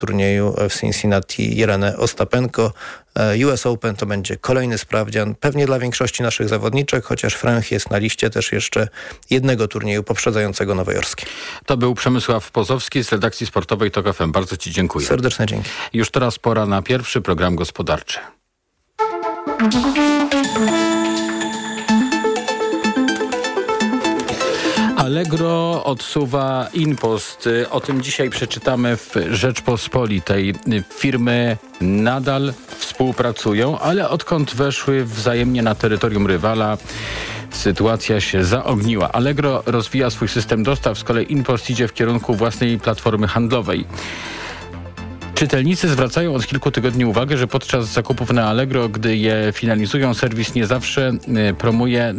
turnieju w Cincinnati Jelenę Ostapenko. US Open to będzie kolejny sprawdzian, pewnie dla większości naszych zawodniczek, chociaż Franch jest na liście też jeszcze jednego turnieju poprzedzającego nowojorskie. To był Przemysław Pozowski z redakcji sportowej TOK FM. Bardzo Ci dziękuję. Serdeczne dzięki. Już teraz pora na pierwszy program gospodarczy. Allegro odsuwa InPost. O tym dzisiaj przeczytamy w Rzeczpospolitej. Firmy nadal współpracują, ale odkąd weszły wzajemnie na terytorium rywala, sytuacja się zaogniła. Allegro rozwija swój system dostaw, z kolei InPost idzie w kierunku własnej platformy handlowej. Czytelnicy zwracają od kilku tygodni uwagę, że podczas zakupów na Allegro, gdy je finalizują, serwis nie zawsze promuje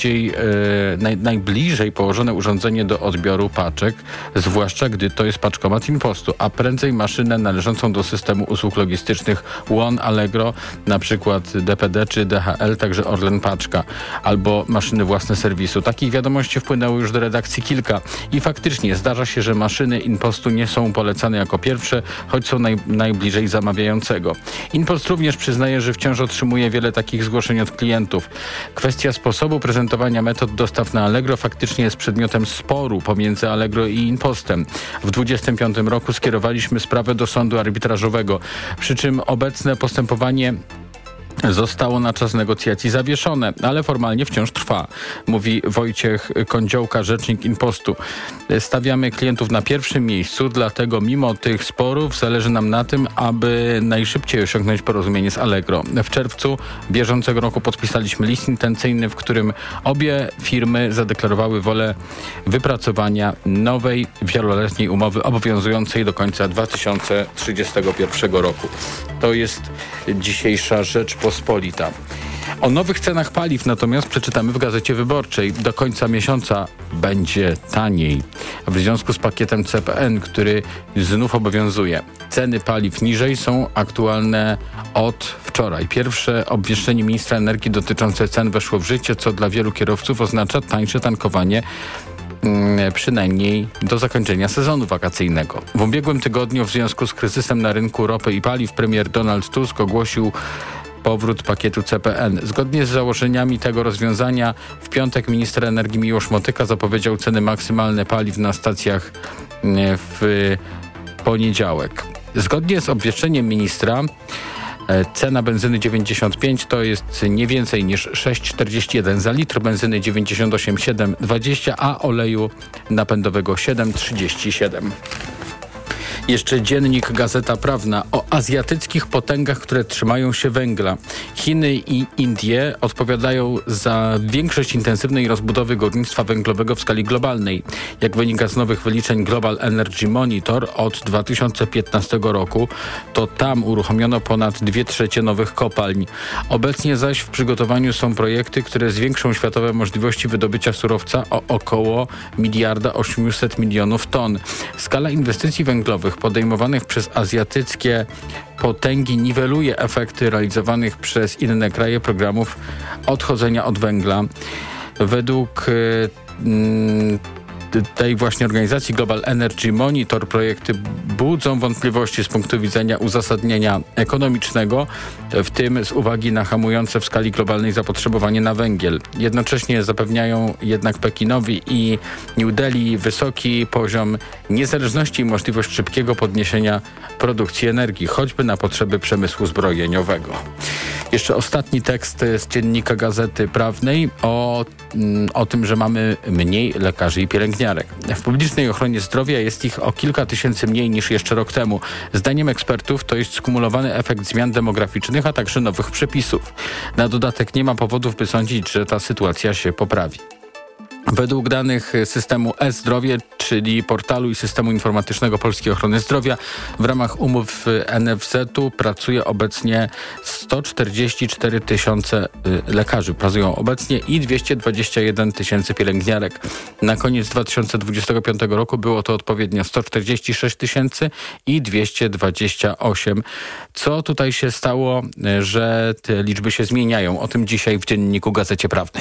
najbliżej położone urządzenie do odbioru paczek, zwłaszcza gdy to jest paczkomat InPostu, a prędzej maszynę należącą do systemu usług logistycznych One Allegro, na przykład DPD czy DHL, także Orlen Paczka, albo maszyny własne serwisu. Takich wiadomości wpłynęło już do redakcji kilka i faktycznie zdarza się, że maszyny InPostu nie są polecane jako pierwsze, choć są najbliżej zamawiającego. InPost również przyznaje, że wciąż otrzymuje wiele takich zgłoszeń od klientów. Kwestia sposobu prezentowania metod dostaw na Allegro faktycznie jest przedmiotem sporu pomiędzy Allegro i InPostem. W 2025 roku skierowaliśmy sprawę do sądu arbitrażowego, przy czym obecne postępowanie zostało na czas negocjacji zawieszone, ale formalnie wciąż trwa, mówi Wojciech Kądziołka, rzecznik InPostu. Stawiamy klientów na pierwszym miejscu, dlatego mimo tych sporów zależy nam na tym, aby najszybciej osiągnąć porozumienie z Allegro. W czerwcu bieżącego roku podpisaliśmy list intencyjny, w którym obie firmy zadeklarowały wolę wypracowania nowej, wieloletniej umowy obowiązującej do końca 2031 roku. To jest dzisiejsza Rzeczpospolita. O nowych cenach paliw natomiast przeczytamy w Gazecie Wyborczej. Do końca miesiąca będzie taniej. W związku z pakietem CPN, który znów obowiązuje. Ceny paliw niżej są aktualne od wczoraj. Pierwsze obwieszczenie ministra energii dotyczące cen weszło w życie, co dla wielu kierowców oznacza tańsze tankowanie, przynajmniej do zakończenia sezonu wakacyjnego. W ubiegłym tygodniu w związku z kryzysem na rynku ropy i paliw premier Donald Tusk ogłosił powrót pakietu CPN. Zgodnie z założeniami tego rozwiązania w piątek minister energii Miłosz Motyka zapowiedział ceny maksymalne paliw na stacjach w poniedziałek. Zgodnie z obwieszczeniem ministra cena benzyny 95 to jest nie więcej niż 6,41 za litr, benzyny 98,720, a oleju napędowego 7,37. Jeszcze dziennik Gazeta Prawna o azjatyckich potęgach, które trzymają się węgla. Chiny i Indie odpowiadają za większość intensywnej rozbudowy górnictwa węglowego w skali globalnej. Jak wynika z nowych wyliczeń Global Energy Monitor od 2015 roku, to tam uruchomiono ponad 2/3 nowych kopalń. Obecnie zaś w przygotowaniu są projekty, które zwiększą światowe możliwości wydobycia surowca o około 1,8 mld ton. Skala inwestycji węglowych podejmowanych przez azjatyckie potęgi niweluje efekty realizowanych przez inne kraje programów odchodzenia od węgla. Według tej właśnie organizacji Global Energy Monitor projekty budzą wątpliwości z punktu widzenia uzasadnienia ekonomicznego, w tym z uwagi na hamujące w skali globalnej zapotrzebowanie na węgiel. Jednocześnie zapewniają jednak Pekinowi i New Delhi wysoki poziom niezależności i możliwość szybkiego podniesienia produkcji energii, choćby na potrzeby przemysłu zbrojeniowego. Jeszcze ostatni tekst z dziennika Gazety Prawnej o tym, że mamy mniej lekarzy i pielęgniarek. W publicznej ochronie zdrowia jest ich o kilka tysięcy mniej niż jeszcze rok temu. Zdaniem ekspertów to jest skumulowany efekt zmian demograficznych, a także nowych przepisów. Na dodatek nie ma powodów, by sądzić, że ta sytuacja się poprawi. Według danych systemu e-zdrowie, czyli portalu i systemu informatycznego Polskiej Ochrony Zdrowia, w ramach umów NFZ-u pracuje obecnie 144 tysiące lekarzy. Pracują obecnie i 221 tysięcy pielęgniarek. Na koniec 2025 roku było to odpowiednio 146 tysięcy i 228. Co tutaj się stało, że te liczby się zmieniają? O tym dzisiaj w dzienniku Gazecie Prawnej.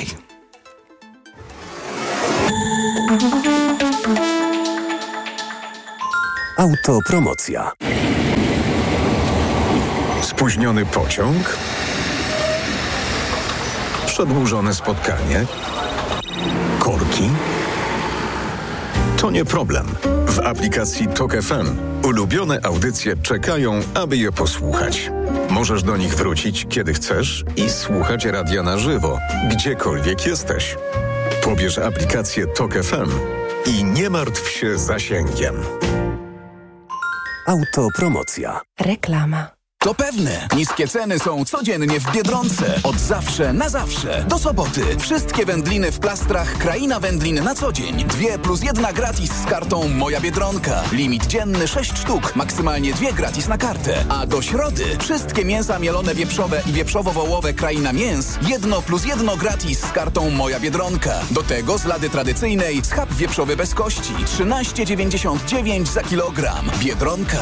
Autopromocja. Spóźniony pociąg? Przedłużone spotkanie? Korki? To nie problem. W aplikacji TOK FM ulubione audycje czekają, aby je posłuchać. Możesz do nich wrócić, kiedy chcesz i słuchać radia na żywo, gdziekolwiek jesteś. Pobierz aplikację TOK FM i nie martw się zasięgiem. Autopromocja. Reklama. To pewne. Niskie ceny są codziennie w Biedronce. Od zawsze na zawsze. Do soboty. Wszystkie wędliny w plastrach Kraina Wędlin na co dzień. 2+1 gratis z kartą Moja Biedronka. Limit dzienny 6 sztuk. Maksymalnie 2 gratis na kartę. A do środy wszystkie mięsa mielone wieprzowe i wieprzowo-wołowe Kraina Mięs 1+1 gratis z kartą Moja Biedronka. Do tego z lady tradycyjnej schab wieprzowy bez kości. 13,99 za kilogram. Biedronka.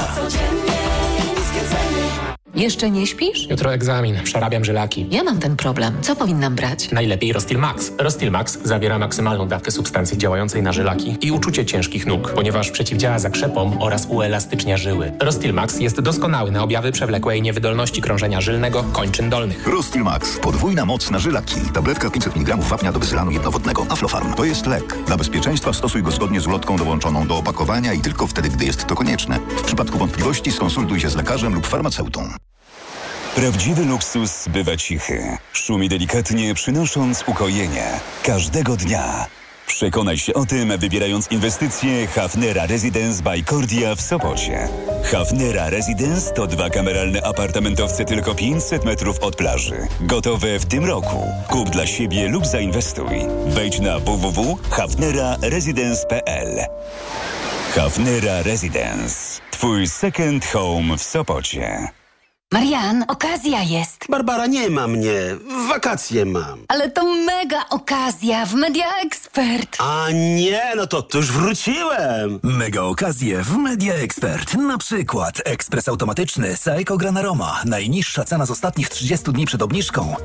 Jeszcze nie śpisz? Jutro egzamin, przerabiam żylaki. Ja mam ten problem. Co powinnam brać? Najlepiej Rostil Max. Rostil Max zawiera maksymalną dawkę substancji działającej na żylaki i uczucie ciężkich nóg, ponieważ przeciwdziała zakrzepom oraz uelastycznia żyły. Rostil Max jest doskonały na objawy przewlekłej niewydolności krążenia żylnego kończyn dolnych. Rostil Max. Podwójna moc na żylaki. Tabletka 500 mg wapnia do bezylanu jednowodnego. Aflofarm. To jest lek. Dla bezpieczeństwa stosuj go zgodnie z ulotką dołączoną do opakowania i tylko wtedy, gdy jest to konieczne. W przypadku wątpliwości skonsultuj się z lekarzem lub farmaceutą. Prawdziwy luksus bywa cichy. Szumi delikatnie, przynosząc ukojenie. Każdego dnia. Przekonaj się o tym, wybierając inwestycje Hafnera Residence by Cordia w Sopocie. Hafnera Residence to 2 kameralne apartamentowce tylko 500 metrów od plaży. Gotowe w tym roku. Kup dla siebie lub zainwestuj. Wejdź na www.hafneraresidence.pl. Hafnera Residence. Twój second home w Sopocie. Marian, okazja jest. Barbara, nie ma mnie. Wakacje mam. Ale to mega okazja w Media Expert. A nie, no to już wróciłem. Mega okazje w Media Expert. Na przykład ekspres automatyczny Seiko Gran Aroma. Najniższa cena z ostatnich 30 dni przed obniżką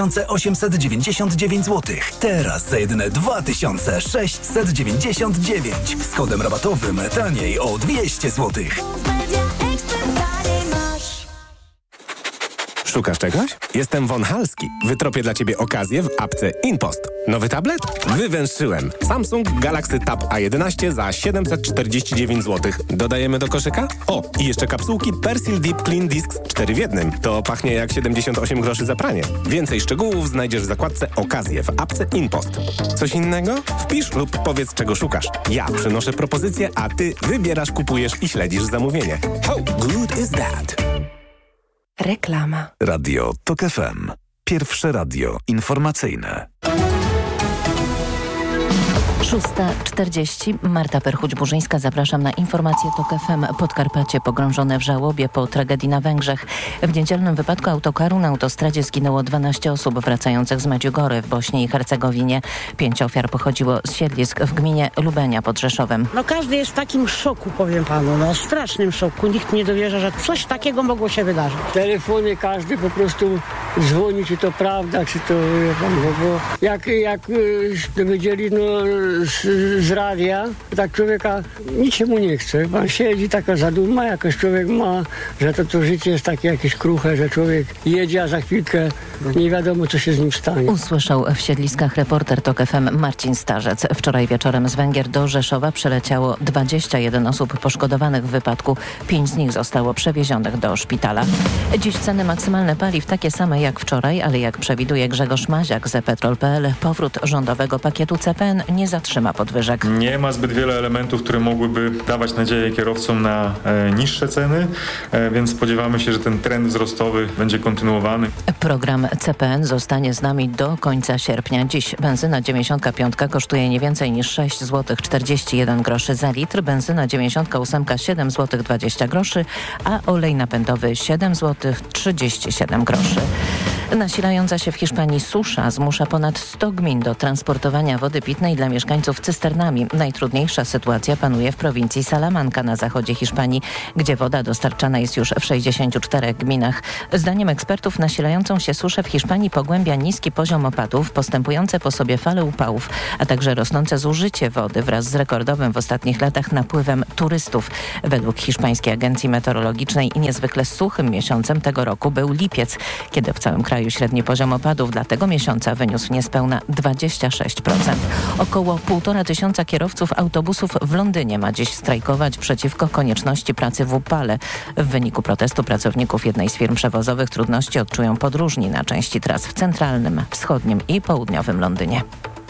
2899 zł. Teraz za jedyne 2699. Z kodem rabatowym taniej o 200 zł. Szukasz czegoś? Jestem Von Halski. Wytropię dla Ciebie okazję w apce InPost. Nowy tablet? Wywęszyłem. Samsung Galaxy Tab A11 za 749 zł. Dodajemy do koszyka? O, i jeszcze kapsułki Persil Deep Clean Discs 4 w 1. To pachnie jak 78 groszy za pranie. Więcej szczegółów znajdziesz w zakładce okazje w apce InPost. Coś innego? Wpisz lub powiedz, czego szukasz. Ja przynoszę propozycję, a Ty wybierasz, kupujesz i śledzisz zamówienie. How good is that? Reklama. Radio TOK FM. Pierwsze radio informacyjne. 6:40. Marta Perchuć-Burzyńska. Zapraszam na informacje TOK FM. Podkarpacie pogrążone w żałobie po tragedii na Węgrzech. W niedzielnym wypadku autokaru na autostradzie zginęło 12 osób wracających z Medjugorje w Bośni i Hercegowinie. 5 ofiar pochodziło z siedlisk w gminie Lubenia pod Rzeszowem. Każdy jest w takim szoku, powiem panu, strasznym szoku. Nikt nie dowierza, że coś takiego mogło się wydarzyć. W telefonie każdy po prostu dzwoni, czy to prawda, czy to, bo jak dowiedzieli, z radia, tak człowieka nic się mu nie chce. Pan siedzi, taka zaduma, jakoś człowiek ma, że to życie jest takie jakieś kruche, że człowiek jedzie, a za chwilkę nie wiadomo, co się z nim stanie. Usłyszał w siedliskach reporter TOK FM Marcin Starzec. Wczoraj wieczorem z Węgier do Rzeszowa przyleciało 21 osób poszkodowanych w wypadku. 5 z nich zostało przewiezionych do szpitala. Dziś ceny maksymalne paliw takie same jak wczoraj, ale jak przewiduje Grzegorz Maziak z Petrol.pl, powrót rządowego pakietu CPN nie zatrzyma podwyżek. Nie ma zbyt wiele elementów, które mogłyby dawać nadzieję kierowcom na niższe ceny, więc spodziewamy się, że ten trend wzrostowy będzie kontynuowany. Program CPN zostanie z nami do końca sierpnia. Dziś benzyna 95 kosztuje nie więcej niż 6 zł 41 groszy za litr, benzyna 98 7 zł 20 groszy, a olej napędowy 7 zł 37 groszy. Nasilająca się w Hiszpanii susza zmusza ponad 100 gmin do transportowania wody pitnej dla mieszkańców cysternami. Najtrudniejsza sytuacja panuje w prowincji Salamanca na zachodzie Hiszpanii, gdzie woda dostarczana jest już w 64 gminach. Zdaniem ekspertów nasilającą się suszę w Hiszpanii pogłębia niski poziom opadów, postępujące po sobie fale upałów, a także rosnące zużycie wody wraz z rekordowym w ostatnich latach napływem turystów. Według Hiszpańskiej Agencji Meteorologicznej niezwykle suchym miesiącem tego roku był lipiec, kiedy w całym kraju średni poziom opadów dla tego miesiąca wyniósł niespełna 26%. Około 1500 kierowców autobusów w Londynie ma dziś strajkować przeciwko konieczności pracy w upale. W wyniku protestu pracowników jednej z firm przewozowych trudności odczują podróżni na części tras w centralnym, wschodnim i południowym Londynie.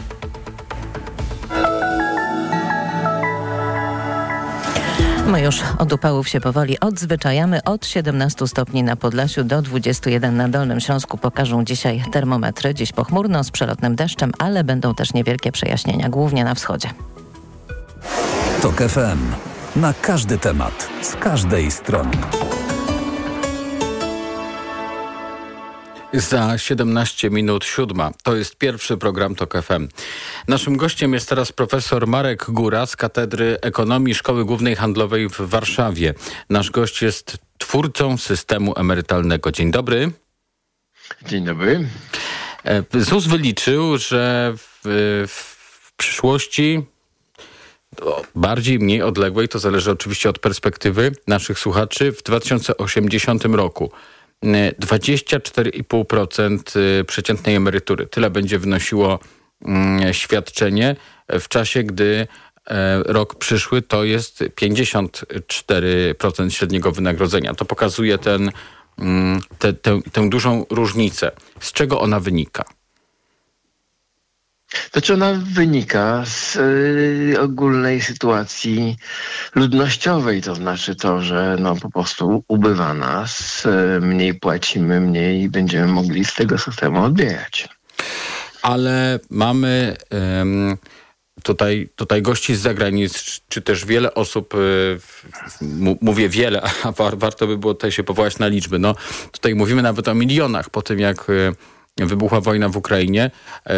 My już od upałów się powoli odzwyczajamy. Od 17 stopni na Podlasiu do 21 na Dolnym Śląsku pokażą dzisiaj termometry. Dziś pochmurno z przelotnym deszczem, ale będą też niewielkie przejaśnienia, głównie na wschodzie. TOK FM. Na każdy temat, z każdej strony. Za 17 minut 7. To jest pierwszy program TOK FM. Naszym gościem jest teraz profesor Marek Góra z Katedry Ekonomii Szkoły Głównej Handlowej w Warszawie. Nasz gość jest twórcą systemu emerytalnego. Dzień dobry. Dzień dobry. ZUS wyliczył, że w przyszłości bardziej, mniej odległej, to zależy oczywiście od perspektywy naszych słuchaczy, w 2080 roku 24,5% przeciętnej emerytury. Tyle będzie wynosiło świadczenie, w czasie gdy rok przyszły to jest 54% średniego wynagrodzenia. To pokazuje tę dużą różnicę. Z czego ona wynika? Znaczy ona wynika z ogólnej sytuacji ludnościowej, to znaczy to, że po prostu ubywa nas, mniej płacimy, mniej będziemy mogli z tego systemu odbierać. Ale mamy tutaj gości z zagranic, czy też wiele osób, mówię wiele, a warto by było tutaj się powołać na liczby. Tutaj mówimy nawet o milionach po tym, jak wybuchła wojna w Ukrainie.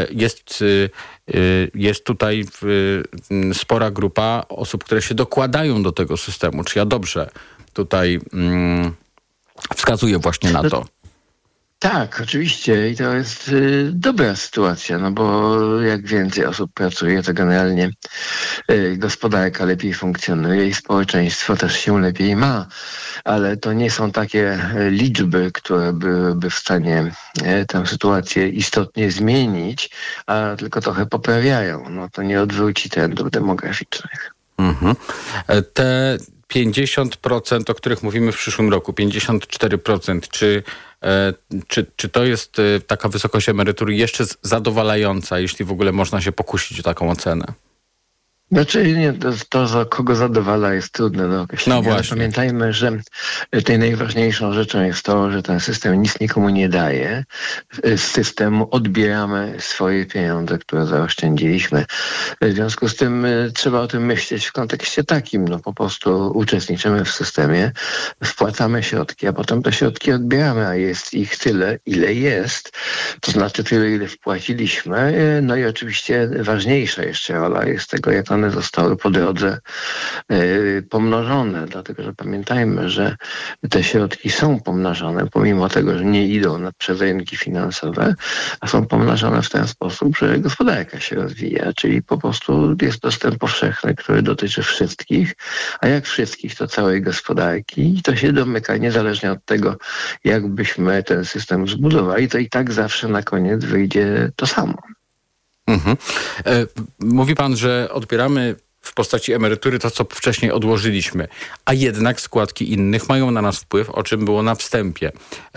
Jest tutaj spora grupa osób, które się dokładają do tego systemu. Czy ja dobrze tutaj wskazuję właśnie na to? Tak, oczywiście i to jest dobra sytuacja, bo jak więcej osób pracuje, to generalnie gospodarka lepiej funkcjonuje i społeczeństwo też się lepiej ma. Ale to nie są takie liczby, które byłyby w stanie tę sytuację istotnie zmienić, a tylko trochę poprawiają. To nie odwróci trendów demograficznych. Mhm. Te 50%, o których mówimy w przyszłym roku, 54%, czy to jest taka wysokość emerytury jeszcze zadowalająca, jeśli w ogóle można się pokusić o taką ocenę? Znaczy nie, to za kogo zadowala jest trudne do określenia. Właśnie. Pamiętajmy, że tej najważniejszą rzeczą jest to, że ten system nic nikomu nie daje. Z systemu odbieramy swoje pieniądze, które zaoszczędziliśmy. W związku z tym trzeba o tym myśleć w kontekście takim. Po prostu uczestniczymy w systemie, wpłacamy środki, a potem te środki odbieramy, a jest ich tyle, ile jest. To znaczy tyle, ile wpłaciliśmy. I oczywiście ważniejsza jeszcze rola jest tego, jak one zostały po drodze pomnożone, dlatego że pamiętajmy, że te środki są pomnażane, pomimo tego, że nie idą przez rynki finansowe, a są pomnażane w ten sposób, że gospodarka się rozwija, czyli po prostu jest dostęp powszechny, który dotyczy wszystkich, a jak wszystkich, to całej gospodarki i to się domyka niezależnie od tego, jakbyśmy ten system zbudowali, to i tak zawsze na koniec wyjdzie to samo. Mhm. Mówi pan, że odbieramy w postaci emerytury to, co wcześniej odłożyliśmy, a jednak składki innych mają na nas wpływ, o czym było na wstępie.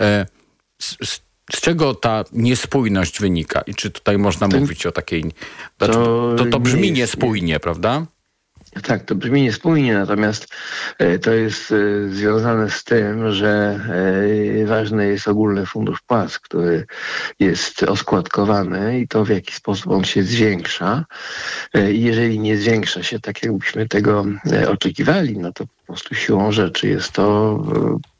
Z czego ta niespójność wynika i czy tutaj można mówić o takiej... To brzmi niespójnie, prawda? Tak, to brzmi niespójnie, natomiast to jest związane z tym, że ważny jest ogólny fundusz płac, który jest oskładkowany i to w jaki sposób on się zwiększa. I jeżeli nie zwiększa się tak, jakbyśmy tego oczekiwali, to po prostu siłą rzeczy jest to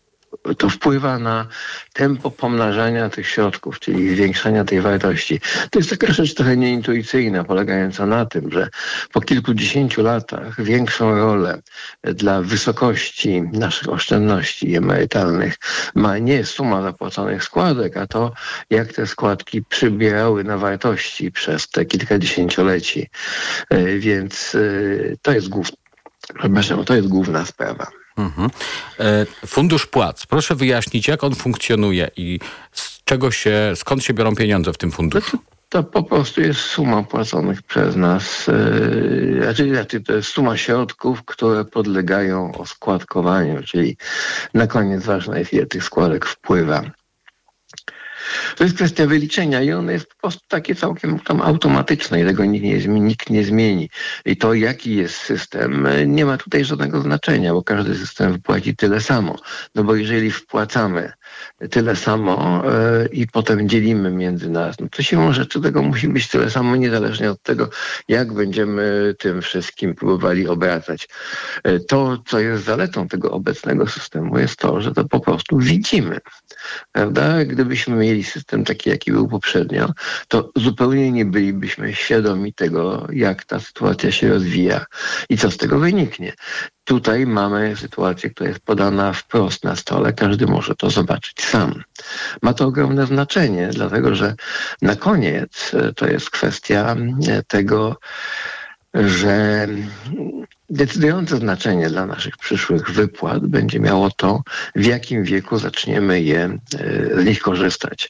to wpływa na tempo pomnażania tych środków, czyli zwiększania tej wartości. To jest taka rzecz trochę nieintuicyjna, polegająca na tym, że po kilkudziesięciu latach większą rolę dla wysokości naszych oszczędności emerytalnych ma nie suma zapłaconych składek, a to, jak te składki przybierały na wartości przez te kilkadziesięcioleci. Więc to jest główna sprawa. Mhm. Fundusz Płac. Proszę wyjaśnić, jak on funkcjonuje i skąd się biorą pieniądze w tym funduszu? To po prostu jest suma płaconych przez nas, to jest suma środków, które podlegają oskładkowaniu, czyli na koniec ważne jest, ile tych składek wpływa. To jest kwestia wyliczenia i ono jest po prostu takie całkiem tam automatyczne i tego nikt nie zmieni. I to, jaki jest system, nie ma tutaj żadnego znaczenia, bo każdy system wypłaci tyle samo. No bo jeżeli wpłacamy tyle samo i potem dzielimy między nas, no to siłą rzeczy tego musi być tyle samo, niezależnie od tego, jak będziemy tym wszystkim próbowali obracać. To, co jest zaletą tego obecnego systemu, jest to, że to po prostu widzimy. Prawda? Gdybyśmy mieli system taki, jaki był poprzednio, to zupełnie nie bylibyśmy świadomi tego, jak ta sytuacja się rozwija i co z tego wyniknie. Tutaj mamy sytuację, która jest podana wprost na stole. Każdy może to zobaczyć sam. Ma to ogromne znaczenie, dlatego że na koniec to jest kwestia tego, że decydujące znaczenie dla naszych przyszłych wypłat będzie miało to, w jakim wieku zaczniemy z nich korzystać.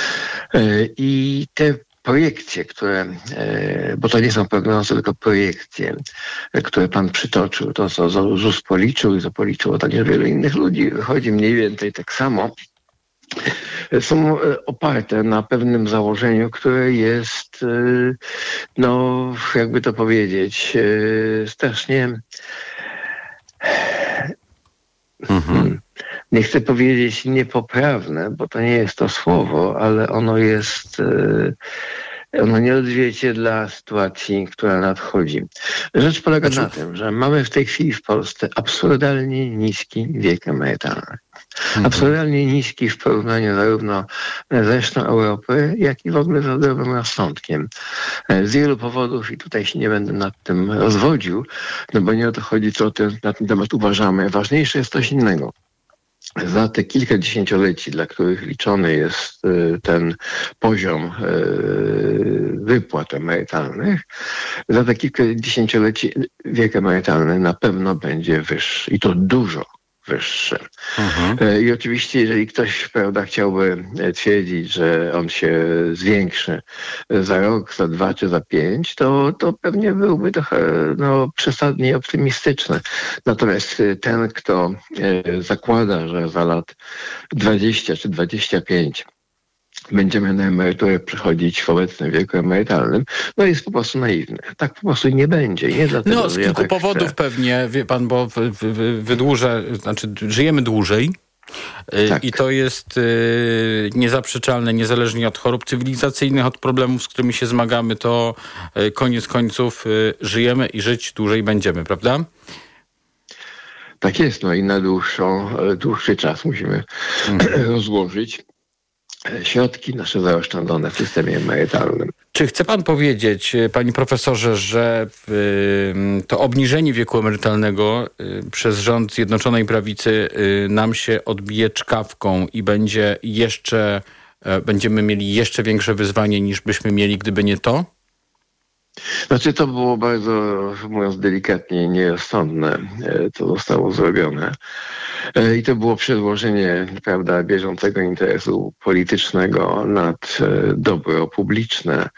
I te projekcje, bo to nie są prognozy, tylko projekcje, które pan przytoczył, to co ZUS policzył i co policzyło także wielu innych ludzi, wychodzi mniej więcej tak samo, są oparte na pewnym założeniu, które jest, jakby to powiedzieć, strasznie... Nie chcę powiedzieć niepoprawne, bo to nie jest to słowo, ale ono nie odzwierciedla sytuacji, która nadchodzi. Rzecz polega na tym, że mamy w tej chwili w Polsce absurdalnie niski wiek emerytalny. Absurdalnie niski w porównaniu zarówno z resztą Europy, jak i w ogóle z zdrowym rozsądkiem. Z wielu powodów, i tutaj się nie będę nad tym rozwodził, no bo nie o to chodzi, co na ten temat uważamy. Ważniejsze jest coś innego. Za te kilka dziesięcioleci, dla których liczony jest ten poziom wypłat emerytalnych, za te kilka dziesięcioleci wiek emerytalny na pewno będzie wyższy i to dużo wyższy. I oczywiście, jeżeli ktoś, prawda, chciałby twierdzić, że on się zwiększy za rok, za 2 czy za 5, to pewnie byłby trochę przesadnie optymistyczny. Natomiast ten, kto zakłada, że za lat 20 czy 25 będziemy na emeryturę przychodzić w obecnym wieku emerytalnym, jest po prostu naiwny. Tak po prostu nie będzie. Nie dlatego, z kilku powodów pewnie, wie pan, bo żyjemy dłużej. Tak. I to jest niezaprzeczalne, niezależnie od chorób cywilizacyjnych, od problemów, z którymi się zmagamy, to koniec końców żyjemy i żyć dłużej będziemy, prawda? Tak jest, i na dłuższy czas musimy rozłożyć środki nasze zaoszczędzone w systemie emerytalnym. Czy chce pan powiedzieć, panie profesorze, że to obniżenie wieku emerytalnego przez rząd Zjednoczonej Prawicy nam się odbije czkawką i będziemy mieli jeszcze większe wyzwanie, niż byśmy mieli, gdyby nie to? To było bardzo, mówiąc delikatnie, nierozsądne, co zostało zrobione. I to było przedłożenie, prawda, bieżącego interesu politycznego nad dobro publiczne.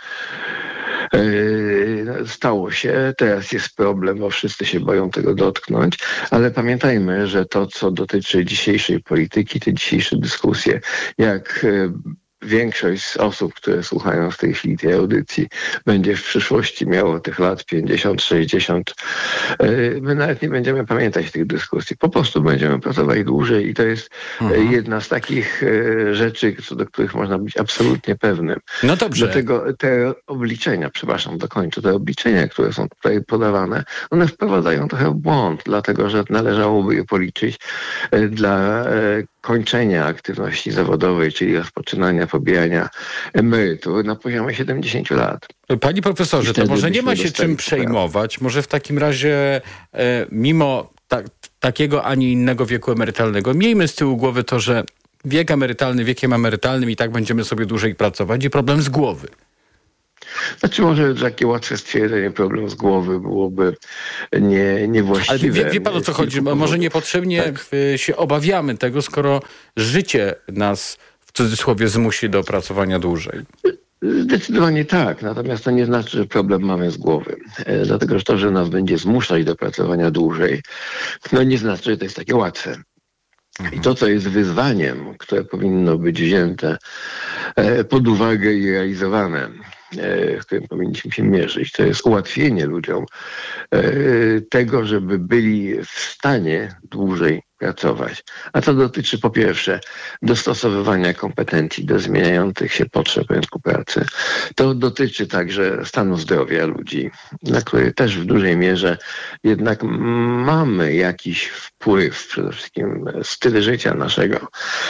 Stało się, teraz jest problem, bo wszyscy się boją tego dotknąć, ale pamiętajmy, że to, co dotyczy dzisiejszej polityki, te dzisiejsze dyskusje, jak większość z osób, które słuchają w tej chwili tej audycji, będzie w przyszłości miało tych lat 50, 60. My nawet nie będziemy pamiętać tych dyskusji. Po prostu będziemy pracować dłużej i to jest jedna z takich rzeczy, co do których można być absolutnie pewnym. No dobrze. Dlatego te obliczenia, dokończę, te obliczenia, które są tutaj podawane, one wprowadzają trochę w błąd, dlatego że należałoby je policzyć dla kończenia aktywności zawodowej, czyli rozpoczynania pobierania emerytur na poziomie 70 lat. Panie profesorze, to może nie ma się czym przejmować. Może w takim razie mimo takiego, a nie innego wieku emerytalnego, miejmy z tyłu głowy to, że wiek emerytalny wiekiem emerytalnym i tak będziemy sobie dłużej pracować i problem z głowy. Znaczy może takie łatwe stwierdzenie, problem z głowy byłoby niewłaściwe. Ale wie pan, o co chodzi? Może niepotrzebnie się obawiamy tego, skoro życie nas w cudzysłowie zmusi do pracowania dłużej. Zdecydowanie tak, natomiast to nie znaczy, że problem mamy z głowy. Dlatego, że to, że nas będzie zmuszać do pracowania dłużej, nie znaczy, że to jest takie łatwe. I to, co jest wyzwaniem, które powinno być wzięte pod uwagę i realizowane, w którym powinniśmy się mierzyć, to jest ułatwienie ludziom tego, żeby byli w stanie dłużej pracować. A to dotyczy po pierwsze dostosowywania kompetencji do zmieniających się potrzeb rynku pracy. To dotyczy także stanu zdrowia ludzi, na który też w dużej mierze jednak mamy jakiś wpływ, przede wszystkim styl życia naszego.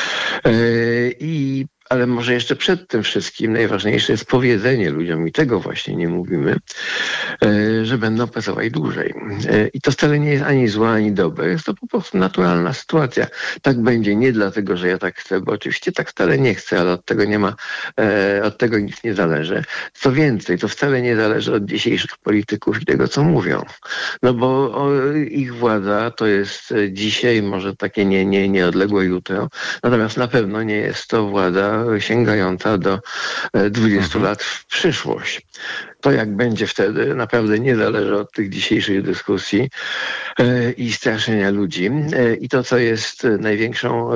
Ale może jeszcze przed tym wszystkim najważniejsze jest powiedzenie ludziom, i tego właśnie nie mówimy, że będą pracować dłużej. I to wcale nie jest ani złe, ani dobre. Jest to po prostu naturalna sytuacja. Tak będzie nie dlatego, że ja tak chcę, bo oczywiście tak wcale nie chcę, ale od tego nic nie zależy. Co więcej, to wcale nie zależy od dzisiejszych polityków i tego, co mówią. Bo ich władza to jest dzisiaj, może takie nieodległe jutro, natomiast na pewno nie jest to władza sięgająca do 20 lat w przyszłość. To, jak będzie wtedy, naprawdę nie zależy od tych dzisiejszych dyskusji i straszenia ludzi. I to, co jest największą,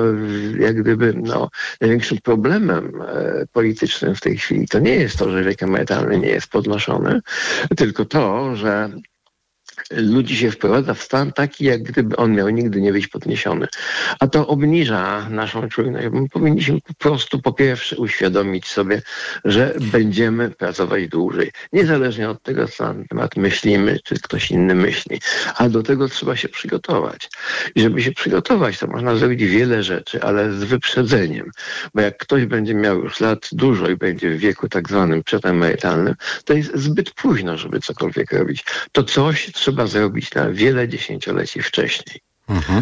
największym problemem politycznym w tej chwili, to nie jest to, że wiek emerytalny nie jest podnoszony, tylko to, że ludzi się wprowadza w stan taki, jak gdyby on miał nigdy nie być podniesiony. A to obniża naszą czujność. Powinniśmy po prostu po pierwsze uświadomić sobie, że będziemy pracować dłużej. Niezależnie od tego, co na temat myślimy, czy ktoś inny myśli. A do tego trzeba się przygotować. I żeby się przygotować, to można zrobić wiele rzeczy, ale z wyprzedzeniem. Bo jak ktoś będzie miał już lat dużo i będzie w wieku tak zwanym przedemerytalnym, to jest zbyt późno, żeby cokolwiek robić. To coś trzeba zrobić na wiele dziesięcioleci wcześniej. Mhm.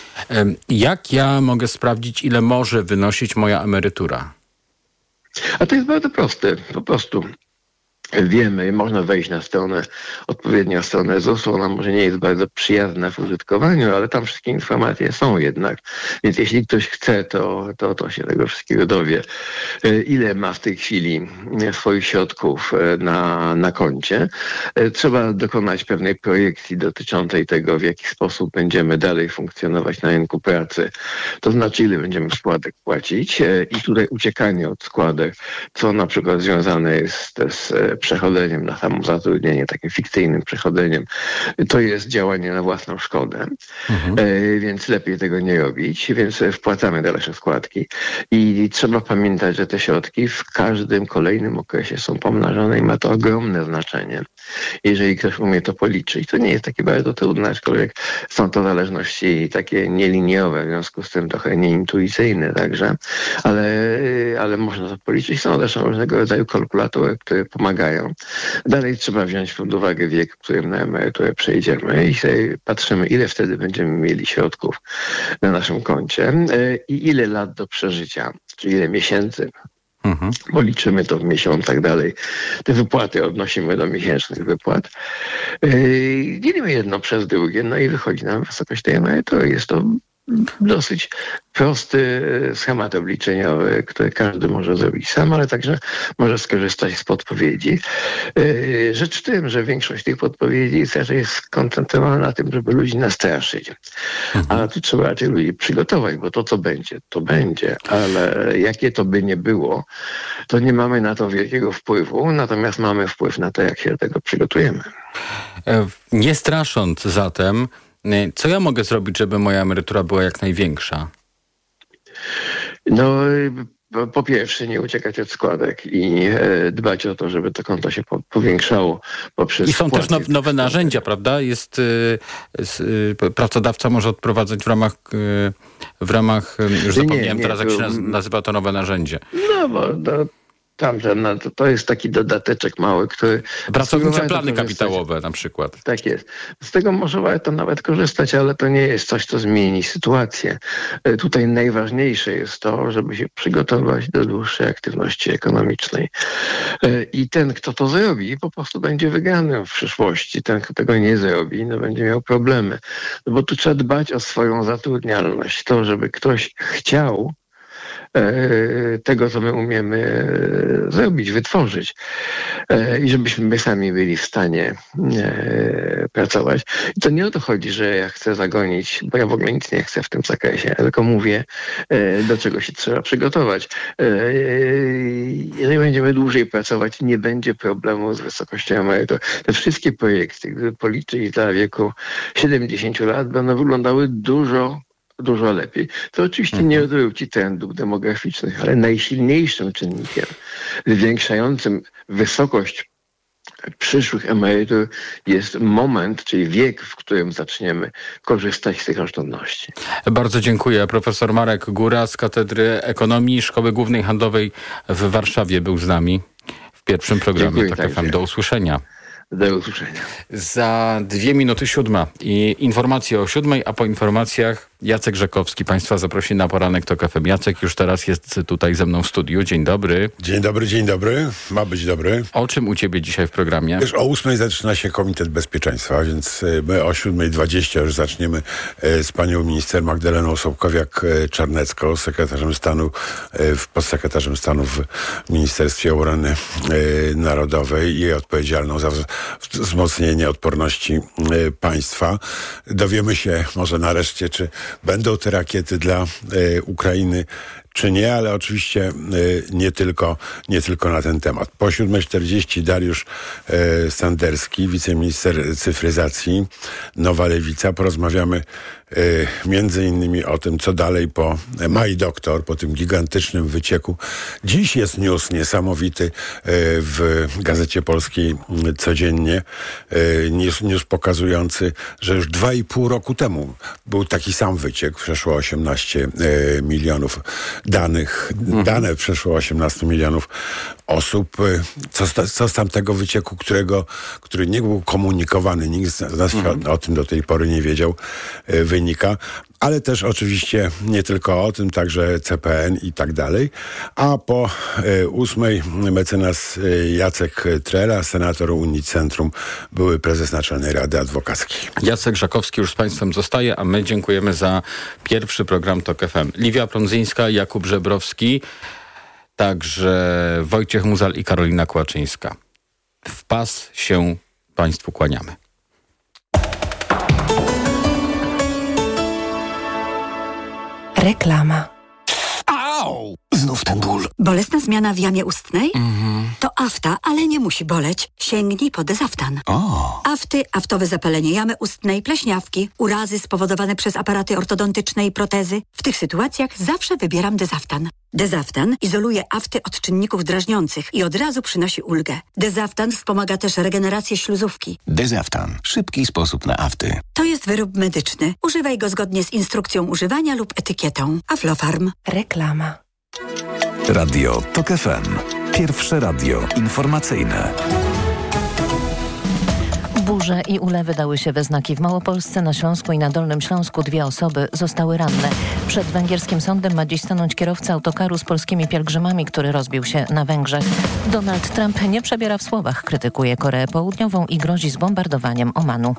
Jak ja mogę sprawdzić, ile może wynosić moja emerytura? A to jest bardzo proste. Po prostu wiemy, można wejść na stronę, odpowiednią stronę ZUS-u. Ona może nie jest bardzo przyjazna w użytkowaniu, ale tam wszystkie informacje są jednak. Więc jeśli ktoś chce, to się tego wszystkiego dowie. Ile ma w tej chwili swoich środków na koncie. Trzeba dokonać pewnej projekcji dotyczącej tego, w jaki sposób będziemy dalej funkcjonować na rynku pracy. To znaczy, ile będziemy składek płacić. I tutaj uciekanie od składek, co na przykład związane jest z przechodzeniem na samozatrudnienie, takim fikcyjnym przechodzeniem, to jest działanie na własną szkodę, więc lepiej tego nie robić, więc wpłacamy dalsze składki i trzeba pamiętać, że te środki w każdym kolejnym okresie są pomnażane i ma to ogromne znaczenie. Jeżeli ktoś umie to policzyć, to nie jest takie bardzo trudne, aczkolwiek są to zależności takie nieliniowe, w związku z tym trochę nieintuicyjne także, ale można to policzyć. Są zresztą różnego rodzaju kalkulatory, które pomagają. Dalej trzeba wziąć pod uwagę wiek, w którym na emeryturę przejdziemy i sobie patrzymy, ile wtedy będziemy mieli środków na naszym koncie i ile lat do przeżycia, czyli ile miesięcy. Bo liczymy to w miesiącach dalej. Te wypłaty odnosimy do miesięcznych wypłat. Dzielimy jedno przez drugie, i wychodzi nam wysokość tej emerytury. Jest to dosyć prosty schemat obliczeniowy, który każdy może zrobić sam, ale także może skorzystać z podpowiedzi. Rzecz w tym, że większość tych podpowiedzi raczej jest skoncentrowana na tym, żeby ludzi nastraszyć. A tu trzeba raczej ludzi przygotować, bo to, co będzie, to będzie, ale jakie to by nie było, to nie mamy na to wielkiego wpływu, natomiast mamy wpływ na to, jak się do tego przygotujemy. Nie strasząc zatem, co ja mogę zrobić, żeby moja emerytura była jak największa? po pierwsze nie uciekać od składek i dbać o to, żeby to konto się powiększało poprzez I są wpłaty. też nowe narzędzia, prawda? Pracodawca może odprowadzać w ramach już zapomniałem teraz, jak się nazywa to nowe narzędzie. No bo to jest taki dodateczek mały, który... Pracownicze plany kapitałowe na przykład. Tak jest. Z tego może warto nawet korzystać, ale to nie jest coś, co zmieni sytuację. Tutaj najważniejsze jest to, żeby się przygotować do dłuższej aktywności ekonomicznej. I ten, kto to zrobi, po prostu będzie wygranym w przyszłości. Ten, kto tego nie zrobi, będzie miał problemy. No bo tu trzeba dbać o swoją zatrudnialność. To, żeby ktoś chciał tego, co my umiemy zrobić, wytworzyć i żebyśmy my sami byli w stanie pracować. I to nie o to chodzi, że ja chcę zagonić, bo ja w ogóle nic nie chcę w tym zakresie, tylko mówię, do czego się trzeba przygotować. Jeżeli będziemy dłużej pracować, nie będzie problemu z wysokością emerytur. Te wszystkie projekty, gdyby policzyć dla wieku 70 lat, będą wyglądały dużo lepiej. To oczywiście nie odwróci trendów demograficznych, ale najsilniejszym czynnikiem zwiększającym wysokość przyszłych emerytur jest moment, czyli wiek, w którym zaczniemy korzystać z tych oszczędności. Bardzo dziękuję. Profesor Marek Góra z Katedry Ekonomii Szkoły Głównej Handlowej w Warszawie był z nami w pierwszym programie TOK FM. Do usłyszenia. Do usłyszenia. Za 2:07 i informacje o 7:00, a po informacjach Jacek Rzekowski Państwa zaprosi na poranek TOK FM. Jacek już teraz jest tutaj ze mną w studiu. Dzień dobry. Dzień dobry. Ma być dobry. O czym u Ciebie dzisiaj w programie? Wiesz, o 8:00 zaczyna się Komitet Bezpieczeństwa, więc my o 7:20 już zaczniemy z panią minister Magdaleną Sobkowiak-Czarnecką, sekretarzem stanu, podsekretarzem stanu w Ministerstwie Obrony Narodowej i odpowiedzialną za wzmocnienie odporności państwa. Dowiemy się może nareszcie, czy będą te rakiety dla Ukrainy, czy nie, ale oczywiście nie tylko na ten temat. Po 7:40 Dariusz Sanderski, wiceminister cyfryzacji, Nowa Lewica. Porozmawiamy między innymi o tym, co dalej po MyDoktor, po tym gigantycznym wycieku. Dziś jest news niesamowity w Gazecie Polskiej codziennie. News pokazujący, że już 2,5 roku temu był taki sam wyciek. Przeszło 18 milionów dane przeszło 18 milionów osób. Co z tamtego wycieku, który nie był komunikowany, nikt z nas o tym do tej pory nie wiedział, wynika. Ale też oczywiście nie tylko o tym, także CPN i tak dalej. A po 8:00 mecenas Jacek Trela, senator Unicentrum, były prezes Naczelnej Rady Adwokackiej. Jacek Żakowski już z Państwem zostaje, a my dziękujemy za pierwszy program TOK FM. Liwia Prądzyńska, Jakub Żebrowski, także Wojciech Muzal i Karolina Kłaczyńska. W pas się Państwu kłaniamy. Reklama. Au! Znów ten ból. Bolesna zmiana w jamie ustnej? To afta, ale nie musi boleć. Sięgnij po Dezaftan. Afty, aftowe zapalenie jamy ustnej, pleśniawki, urazy spowodowane przez aparaty ortodontyczne i protezy. W tych sytuacjach zawsze wybieram Dezaftan. Dezaftan izoluje afty od czynników drażniących i od razu przynosi ulgę. Dezaftan wspomaga też regenerację śluzówki. Dezaftan. Szybki sposób na afty. To jest wyrób medyczny. Używaj go zgodnie z instrukcją używania lub etykietą. Aflofarm. Reklama. Radio TOK FM. Pierwsze radio informacyjne. Burze i ulewy dały się we znaki w Małopolsce, na Śląsku i na Dolnym Śląsku. 2 osoby zostały ranne. Przed węgierskim sądem ma dziś stanąć kierowca autokaru z polskimi pielgrzymami, który rozbił się na Węgrzech. Donald Trump nie przebiera w słowach, krytykuje Koreę Południową i grozi zbombardowaniem Omanu.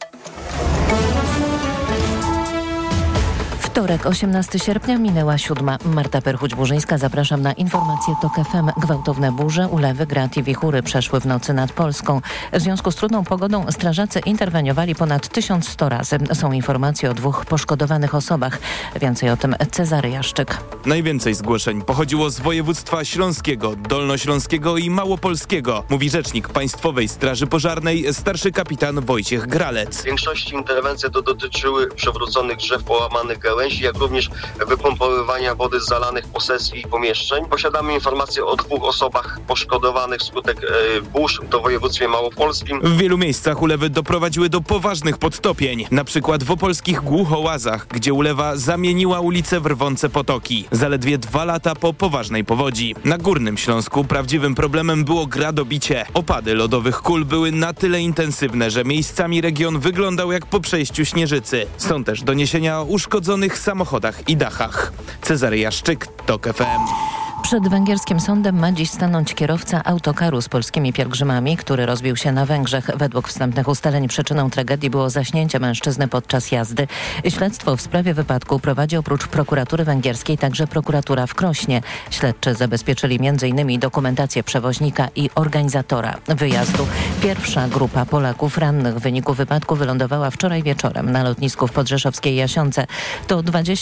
Wtorek, 18 sierpnia, minęła 7. Marta Perchuć-Burzyńska, zapraszam na informacje TOK FM. Gwałtowne burze, ulewy, grad i wichury przeszły w nocy nad Polską. W związku z trudną pogodą strażacy interweniowali ponad 1100 razy. Są informacje o 2 poszkodowanych osobach. Więcej o tym Cezary Jaszczyk. Najwięcej zgłoszeń pochodziło z województwa śląskiego, dolnośląskiego i małopolskiego, mówi rzecznik Państwowej Straży Pożarnej, starszy kapitan Wojciech Gralec. W większości interwencji to dotyczyły przewróconych drzew, połamanych gałęzi, gałęzi, jak również wypompowywania wody z zalanych posesji i pomieszczeń. Posiadamy informacje o 2 osobach poszkodowanych wskutek burz w województwie małopolskim. W wielu miejscach ulewy doprowadziły do poważnych podtopień. Na przykład w opolskich Głuchołazach, gdzie ulewa zamieniła ulice w rwące potoki. Zaledwie 2 lata po poważnej powodzi. Na Górnym Śląsku prawdziwym problemem było gradobicie. Opady lodowych kul były na tyle intensywne, że miejscami region wyglądał jak po przejściu śnieżycy. Są też doniesienia o uszkodzonych samochodach i dachach. Cezary Jaszczyk, TOK FM. Przed węgierskim sądem ma dziś stanąć kierowca autokaru z polskimi pielgrzymami, który rozbił się na Węgrzech. Według wstępnych ustaleń przyczyną tragedii było zaśnięcie mężczyzny podczas jazdy. Śledztwo w sprawie wypadku prowadzi oprócz prokuratury węgierskiej także prokuratura w Krośnie. Śledczy zabezpieczyli m.in. dokumentację przewoźnika i organizatora wyjazdu. Pierwsza grupa Polaków rannych w wyniku wypadku wylądowała wczoraj wieczorem na lotnisku w podrzeszowskiej Jasionce. To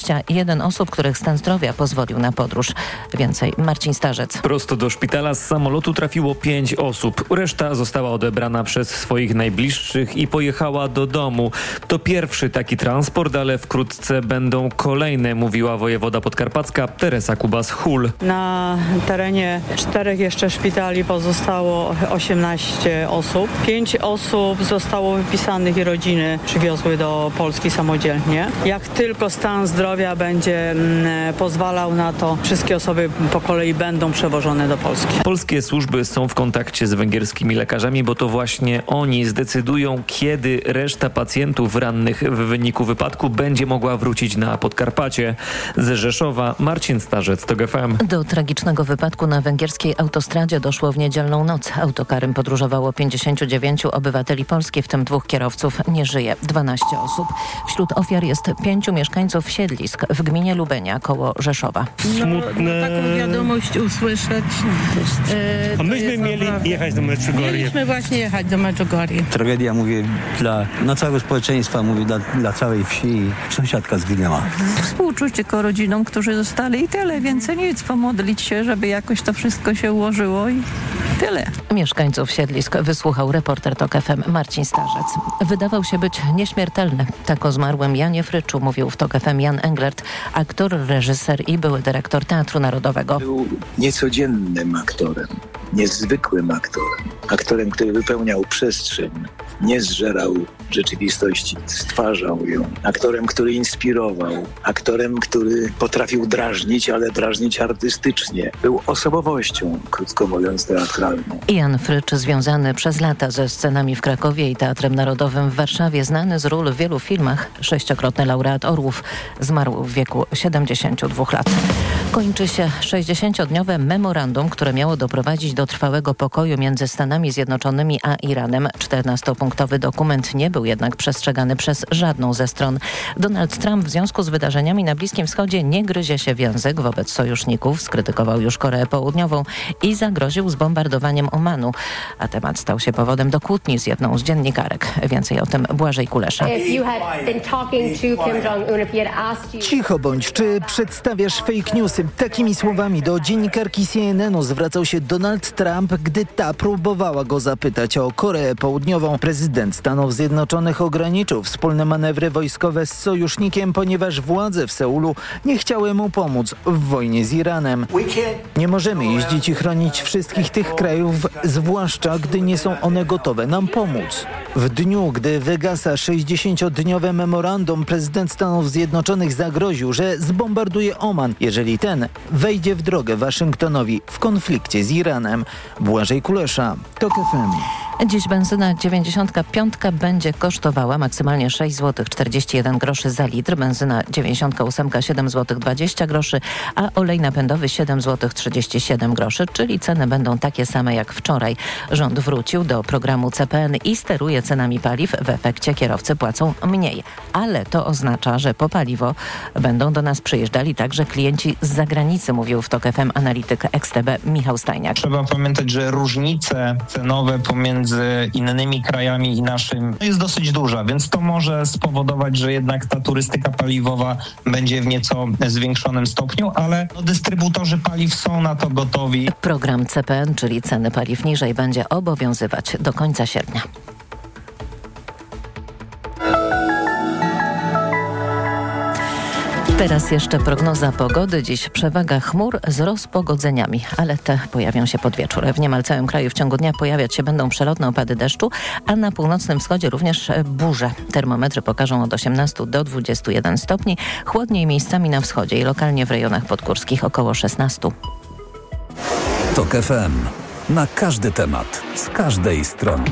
21 osób, których stan zdrowia pozwolił na podróż. Więcej Marcin Starzec. Prosto do szpitala z samolotu trafiło 5 osób. Reszta została odebrana przez swoich najbliższych i pojechała do domu. To pierwszy taki transport, ale wkrótce będą kolejne, mówiła wojewoda podkarpacka Teresa Kubas-Hul. Na terenie 4 jeszcze szpitali pozostało 18 osób. 5 osób zostało wypisanych i rodziny przywiozły do Polski samodzielnie. Jak tylko stan zdrowia będzie pozwalał na to, wszystkie osoby po kolei będą przewożone do Polski. Polskie służby są w kontakcie z węgierskimi lekarzami, bo to właśnie oni zdecydują, kiedy reszta pacjentów rannych w wyniku wypadku będzie mogła wrócić na Podkarpacie. Z Rzeszowa Marcin Starzec, TOK FM. Do tragicznego wypadku na węgierskiej autostradzie doszło w niedzielną noc. Autokarem podróżowało 59 obywateli Polski, w tym 2 kierowców. Nie żyje 12 osób. Wśród ofiar jest 5 mieszkańców siedlisk w gminie Lubenia koło Rzeszowa. Taką wiadomość usłyszeć. A myśmy mieli jechać do Medjugorje. Mieliśmy właśnie jechać do Medjugorje. Tragedia, mówię, dla całego społeczeństwa, mówię, dla całej wsi. Sąsiadka zginęła. Współczucie rodzinom, którzy zostali i tyle. Więcej nic. Pomodlić się, żeby jakoś to wszystko się ułożyło i tyle. Mieszkańców siedlisk wysłuchał reporter TOK FM Marcin Starzec. Wydawał się być nieśmiertelny. Tak o zmarłym Janie Fryczu mówił w TOK FM Jan Englert, aktor, reżyser i były dyrektor Teatru Narodowego. Był niecodziennym aktorem, niezwykłym aktorem. Aktorem, który wypełniał przestrzeń, nie zżerał rzeczywistości, stwarzał ją. Aktorem, który inspirował. Aktorem, który potrafił drażnić, ale drażnić artystycznie. Był osobowością, krótko mówiąc, teatralną. Jan Frycz, związany przez lata ze scenami w Krakowie i Teatrem Narodowym w Warszawie, znany z ról w wielu filmach, 6-krotny laureat Orłów, zmarł w wieku 72 lat. Kończy się 60-dniowe memorandum, które miało doprowadzić do trwałego pokoju między Stanami Zjednoczonymi a Iranem. 14-punktowy dokument nie był jednak przestrzegany przez żadną ze stron. Donald Trump w związku z wydarzeniami na Bliskim Wschodzie nie gryzie się w język wobec sojuszników, skrytykował już Koreę Południową i zagroził zbombardowaniem Omanu. A temat stał się powodem do kłótni z jedną z dziennikarek. Więcej o tym Błażej Kulesza. Cicho bądź, czy przedstawiasz fake newsy? Takimi słowami do dziennikarki CNN-u zwracał się Donald Trump, gdy ta próbowała go zapytać o Koreę Południową. Prezydent Stanów Zjednoczonych ograniczył wspólne manewry wojskowe z sojusznikiem, ponieważ władze w Seulu nie chciały mu pomóc w wojnie z Iranem. Nie możemy jeździć i chronić wszystkich tych krajów, zwłaszcza gdy nie są one gotowe nam pomóc. W dniu, gdy wygasa 60-dniowe memorandum, prezydent Stanów Zjednoczonych zagroził, że zbombarduje Oman, jeżeli ten wejdzie w drogę Waszyngtonowi w konflikcie z Iranem. Błażej Kulesza, TOK FM. Dziś benzyna 95 będzie kosztowała maksymalnie 6 zł 41 groszy za litr, benzyna 98 7 zł 20 groszy, a olej napędowy 7 zł 37 groszy, czyli ceny będą takie same jak wczoraj. Rząd wrócił do programu CPN i steruje cenami paliw. W efekcie kierowcy płacą mniej, ale to oznacza, że po paliwo będą do nas przyjeżdżali także klienci z zagranicy, mówił w TOK FM analityk XTB Michał Stajniak. Trzeba pamiętać, że różnice cenowe pomiędzy innymi krajami i naszym jest dosyć duża, więc to może spowodować, że jednak ta turystyka paliwowa będzie w nieco zwiększonym stopniu, ale dystrybutorzy paliw są na to gotowi. Program CPN, czyli ceny paliw niżej, będzie obowiązywać do końca sierpnia. Teraz jeszcze prognoza pogody. Dziś przewaga chmur z rozpogodzeniami, ale te pojawią się pod wieczór. W niemal całym kraju w ciągu dnia pojawiać się będą przelotne opady deszczu, a na północnym wschodzie również burze. Termometry pokażą od 18 do 21 stopni. Chłodniej miejscami na wschodzie i lokalnie w rejonach podgórskich około 16. TOK FM. Na każdy temat, z każdej strony.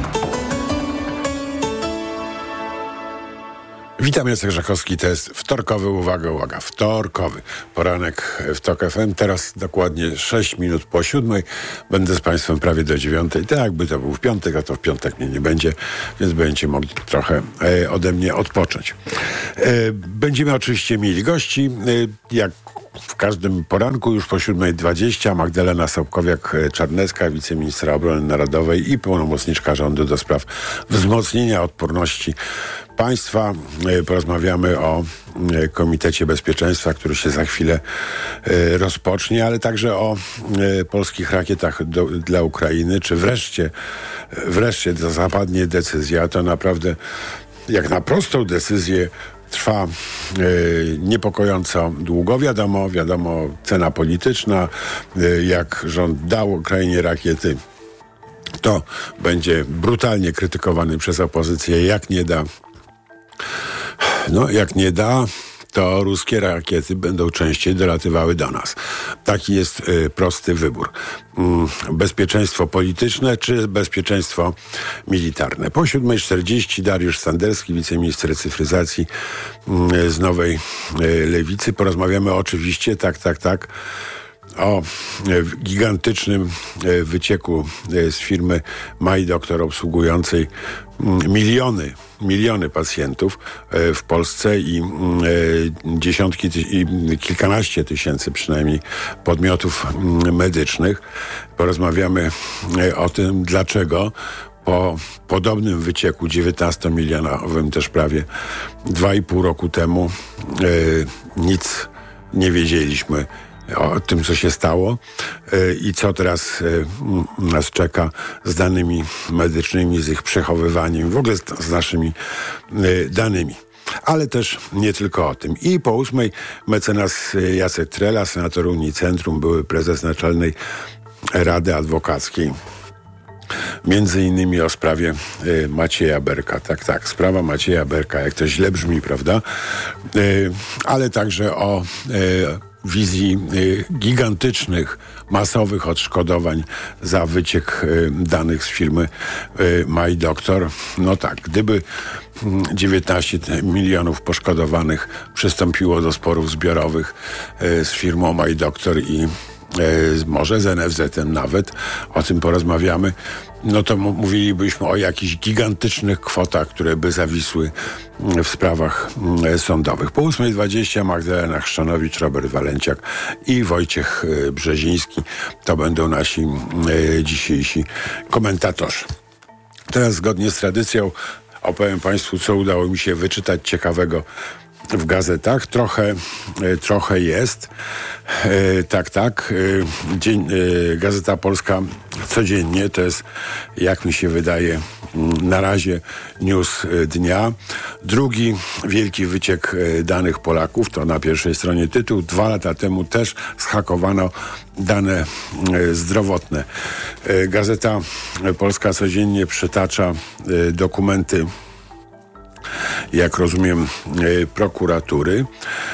Witam, Jacek Żakowski, to jest wtorkowy, uwaga, wtorkowy poranek w TOK FM. Teraz dokładnie 6 minut po 7. Będę z Państwem prawie do 9. Tak jakby to był w piątek, a to w piątek mnie nie będzie, więc będziecie mogli trochę ode mnie odpocząć. Będziemy oczywiście mieli gości, jak w każdym poranku już po 7:20 Magdalena Sobkowiak-Czarnecka, wiceministra obrony narodowej i pełnomocniczka rządu do spraw wzmocnienia odporności państwa. Porozmawiamy o Komitecie Bezpieczeństwa, który się za chwilę rozpocznie, ale także o polskich rakietach dla Ukrainy. Czy wreszcie zapadnie decyzja, to naprawdę jak na prostą decyzję trwa niepokojąco długo. Wiadomo, cena polityczna, jak rząd dał Ukrainie rakiety, to będzie brutalnie krytykowany przez opozycję. Jak nie da, to ruskie rakiety będą częściej dolatywały do nas. Taki jest prosty wybór. Bezpieczeństwo polityczne czy bezpieczeństwo militarne. Po 7:40 Dariusz Sanderski, wiceminister cyfryzacji z Nowej Lewicy. Porozmawiamy oczywiście, tak, o gigantycznym wycieku z firmy MyDoctor obsługującej miliony pacjentów w Polsce i kilkanaście tysięcy przynajmniej podmiotów medycznych. Porozmawiamy o tym, dlaczego po podobnym wycieku 19-milionowym też prawie 2,5 roku temu nic nie wiedzieliśmy o tym, co się stało i co teraz nas czeka z danymi medycznymi, z ich przechowywaniem, w ogóle z naszymi danymi. Ale też nie tylko o tym. I po 8 mecenas Jacek Trela, senator Unicentrum, były prezes Naczelnej Rady Adwokackiej. Między innymi o sprawie Macieja Berka. Tak, sprawa Macieja Berka, jak to źle brzmi, prawda? Ale także o wizji gigantycznych, masowych odszkodowań za wyciek danych z firmy MyDoctor. No tak, gdyby 19 milionów poszkodowanych przystąpiło do sporów zbiorowych z firmą MyDoctor i może z NFZ-em nawet, o tym porozmawiamy, no to mówilibyśmy o jakichś gigantycznych kwotach, które by zawisły w sprawach sądowych. Po 8:20 Magdalena Chrzanowicz, Robert Walenciak i Wojciech Brzeziński. To będą nasi dzisiejsi komentatorzy. Teraz zgodnie z tradycją opowiem Państwu, co udało mi się wyczytać ciekawego w gazetach. Trochę jest. Tak. Gazeta Polska codziennie, to jest, jak mi się wydaje, na razie news dnia. Drugi wielki wyciek danych Polaków, to na pierwszej stronie tytuł. 2 lata temu też zhakowano dane zdrowotne. Gazeta Polska codziennie przytacza dokumenty, jak rozumiem, prokuratury,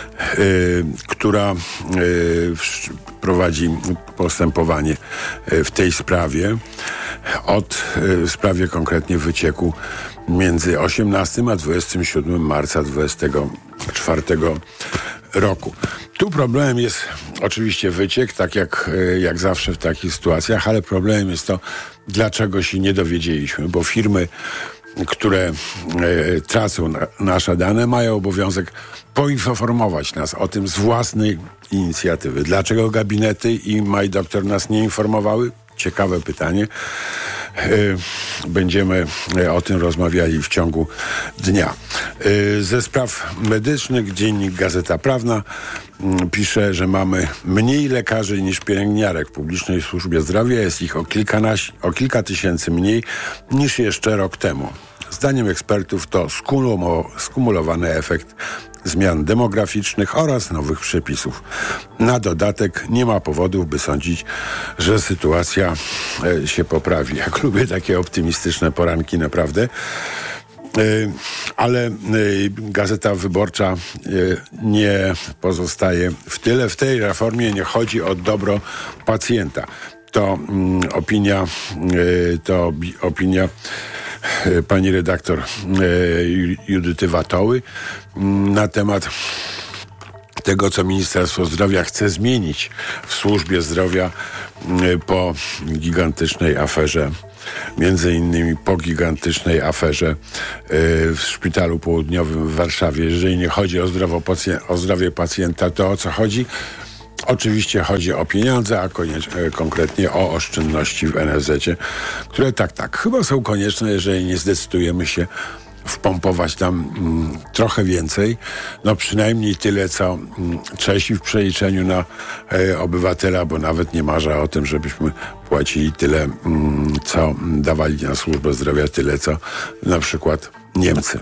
która prowadzi postępowanie w tej sprawie. W sprawie konkretnie wycieku między 18 a 27 marca 2024 roku. Tu problemem jest oczywiście wyciek, tak jak zawsze w takich sytuacjach, ale problemem jest to, dlaczego się nie dowiedzieliśmy, bo firmy, które tracą nasze dane, mają obowiązek poinformować nas o tym z własnej inicjatywy. Dlaczego gabinety i MyDoctor nas nie informowały? Ciekawe pytanie. Będziemy o tym rozmawiali w ciągu dnia. Ze spraw medycznych dziennik Gazeta Prawna pisze, że mamy mniej lekarzy niż pielęgniarek w publicznej służbie zdrowia. Jest ich o kilka tysięcy mniej niż jeszcze rok temu. Zdaniem ekspertów to skumulowany efekt zmian demograficznych oraz nowych przepisów. Na dodatek nie ma powodów, by sądzić, że sytuacja się poprawi. Jak lubię takie optymistyczne poranki, naprawdę. Ale Gazeta Wyborcza nie pozostaje w tyle. W tej reformie nie chodzi o dobro pacjenta. To opinia pani redaktor Judyty Watoły na temat tego, co Ministerstwo Zdrowia chce zmienić w służbie zdrowia po gigantycznej aferze, między innymi po gigantycznej aferze w Szpitalu Południowym w Warszawie. Jeżeli nie chodzi o zdrowie pacjenta, to o co chodzi? Oczywiście chodzi o pieniądze, a konkretnie o oszczędności w NFZ-cie, które chyba są konieczne, jeżeli nie zdecydujemy się wpompować tam trochę więcej, no przynajmniej tyle, co Czesi w przeliczeniu na obywatela, bo nawet nie marzę o tym, żebyśmy płacili tyle, co dawali na służbę zdrowia, tyle, co na przykład Niemcy.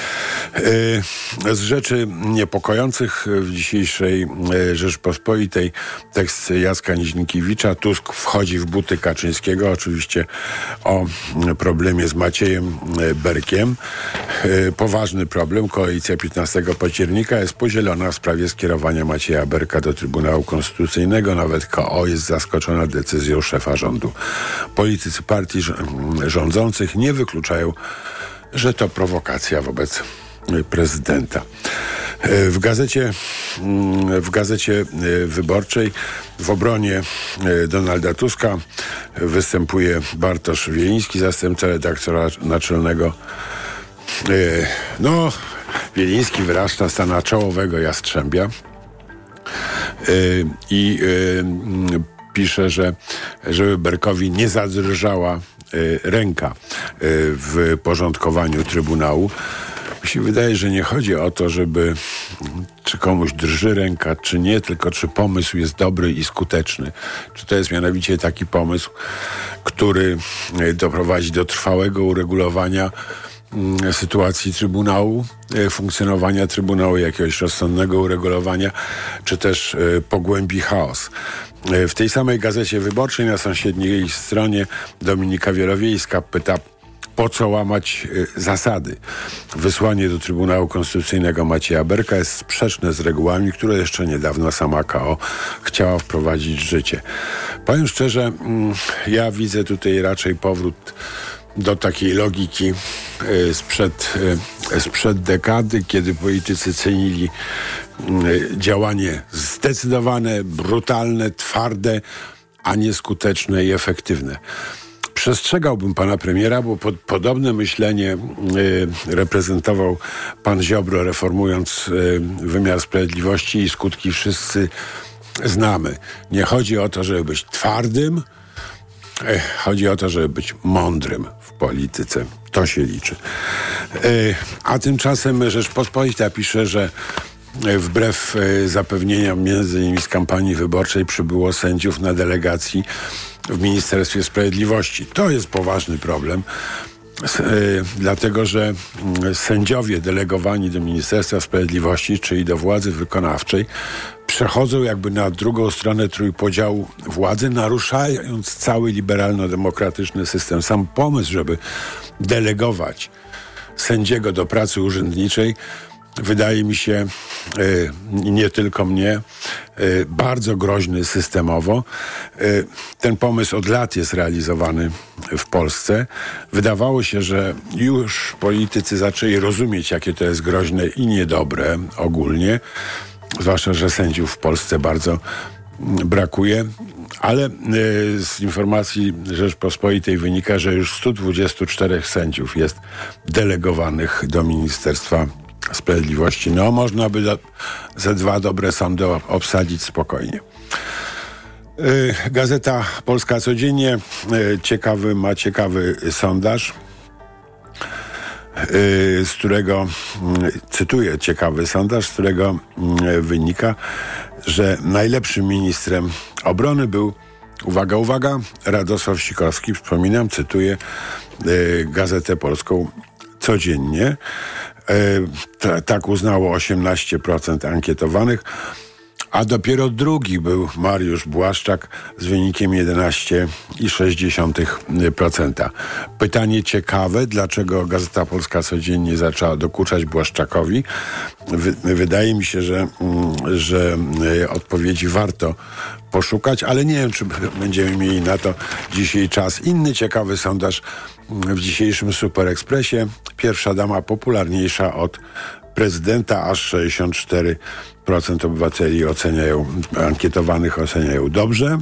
Z rzeczy niepokojących w dzisiejszej Rzeczpospolitej tekst Jacka Niźnikiewicza. Tusk wchodzi w buty Kaczyńskiego. Oczywiście o problemie z Maciejem Berkiem. Poważny problem. Koalicja 15 października jest podzielona w sprawie skierowania Macieja Berka do Trybunału Konstytucyjnego. Nawet KO jest zaskoczona decyzją szefa rządu. Politycy partii rządzących nie wykluczają, że to prowokacja wobec prezydenta. W gazecie Wyborczej w obronie Donalda Tuska występuje Bartosz Wieliński, zastępca redaktora naczelnego. Wieliński wyrasta stana czołowego jastrzębia i pisze, że żeby Berkowi nie zadrżała ręka w porządkowaniu Trybunału. Mi się wydaje, że nie chodzi o to, czy komuś drży ręka, czy nie, tylko czy pomysł jest dobry i skuteczny. Czy to jest mianowicie taki pomysł, który doprowadzi do trwałego uregulowania sytuacji Trybunału, funkcjonowania Trybunału, jakiegoś rozsądnego uregulowania, czy też pogłębi chaos. W tej samej Gazecie Wyborczej na sąsiedniej stronie Dominika Wielowiejska pyta, po co łamać zasady. Wysłanie do Trybunału Konstytucyjnego Macieja Berka jest sprzeczne z regułami, które jeszcze niedawno sama KO chciała wprowadzić w życie. Powiem szczerze, ja widzę tutaj raczej powrót do takiej logiki sprzed dekady, kiedy politycy cenili działanie zdecydowane, brutalne, twarde, a nie skuteczne i efektywne. Przestrzegałbym pana premiera, bo podobne myślenie reprezentował pan Ziobro, reformując wymiar sprawiedliwości, i skutki wszyscy znamy. Nie chodzi o to, żeby być twardym, chodzi o to, żeby być mądrym w polityce. To się liczy. A tymczasem Rzeczpospolita pisze, że wbrew zapewnieniom między innymi z kampanii wyborczej przybyło sędziów na delegacji w Ministerstwie Sprawiedliwości. To jest poważny problem, dlatego że sędziowie delegowani do Ministerstwa Sprawiedliwości, czyli do władzy wykonawczej, przechodzą jakby na drugą stronę trójpodziału władzy, naruszając cały liberalno-demokratyczny system. Sam pomysł, żeby delegować sędziego do pracy urzędniczej, wydaje mi się, nie tylko mnie, bardzo groźny systemowo. Ten pomysł od lat jest realizowany w Polsce. Wydawało się, że już politycy zaczęli rozumieć, jakie to jest groźne i niedobre ogólnie. Zwłaszcza, że sędziów w Polsce bardzo brakuje. Ale z informacji Rzeczpospolitej wynika, że już 124 sędziów jest delegowanych do Ministerstwa Sprawiedliwości. No, można by ze 2 dobre sądy obsadzić spokojnie. Gazeta Polska Codziennie ma ciekawy sondaż, z którego, cytuję ciekawy sondaż, z którego wynika, że najlepszym ministrem obrony był, uwaga, uwaga, Radosław Sikorski. Przypominam, cytuję Gazetę Polską Codziennie. Tak uznało 18% ankietowanych. A dopiero drugi był Mariusz Błaszczak z wynikiem 11,6%. Pytanie ciekawe, dlaczego Gazeta Polska codziennie zaczęła dokuczać Błaszczakowi. Wydaje mi się, że odpowiedzi warto poszukać, ale nie wiem, czy będziemy mieli na to dzisiaj czas. Inny ciekawy sondaż w dzisiejszym Super Expressie. Pierwsza dama popularniejsza od prezydenta, aż 64% obywateli ankietowanych oceniają dobrze.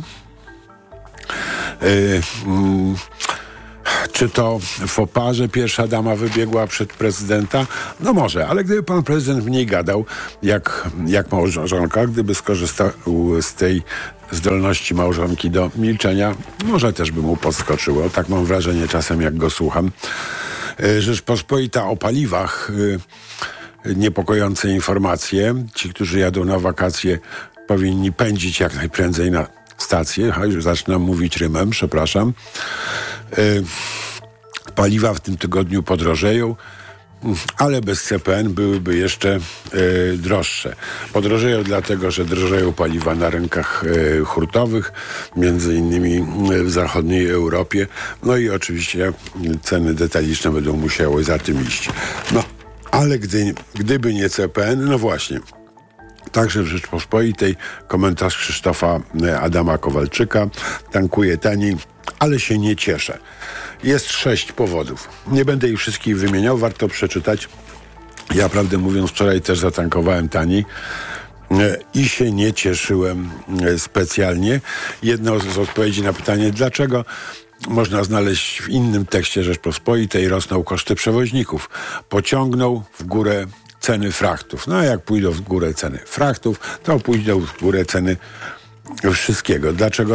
Czy to w oparze pierwsza dama wybiegła przed prezydenta? No może, ale gdyby pan prezydent mniej gadał, jak małżonka, gdyby skorzystał z tej zdolności małżonki do milczenia, może też by mu podskoczyło. Tak mam wrażenie czasem, jak go słucham. Rzeczpospolita o paliwach. Niepokojące informacje. Ci, którzy jadą na wakacje, powinni pędzić jak najprędzej na stację. Już zaczynam mówić rymem, przepraszam. Paliwa w tym tygodniu podrożeją, ale bez CPN byłyby jeszcze droższe. Podrożeją dlatego, że drożeją paliwa na rynkach hurtowych, między innymi w zachodniej Europie. No i oczywiście ceny detaliczne będą musiały za tym iść. No, ale gdyby nie CPN, no właśnie. Także w Rzeczpospolitej komentarz Krzysztofa Adama Kowalczyka. Tankuje taniej, ale się nie cieszę. Jest 6 powodów. Nie będę ich wszystkich wymieniał, warto przeczytać. Ja, prawdę mówiąc, wczoraj też zatankowałem taniej i się nie cieszyłem specjalnie. Jedna z odpowiedzi na pytanie, dlaczego, można znaleźć w innym tekście Rzeczpospolitej. Rosną koszty przewoźników. Pociągnął w górę ceny frachtów. No a jak pójdą w górę ceny frachtów, to pójdą w górę ceny wszystkiego. Dlaczego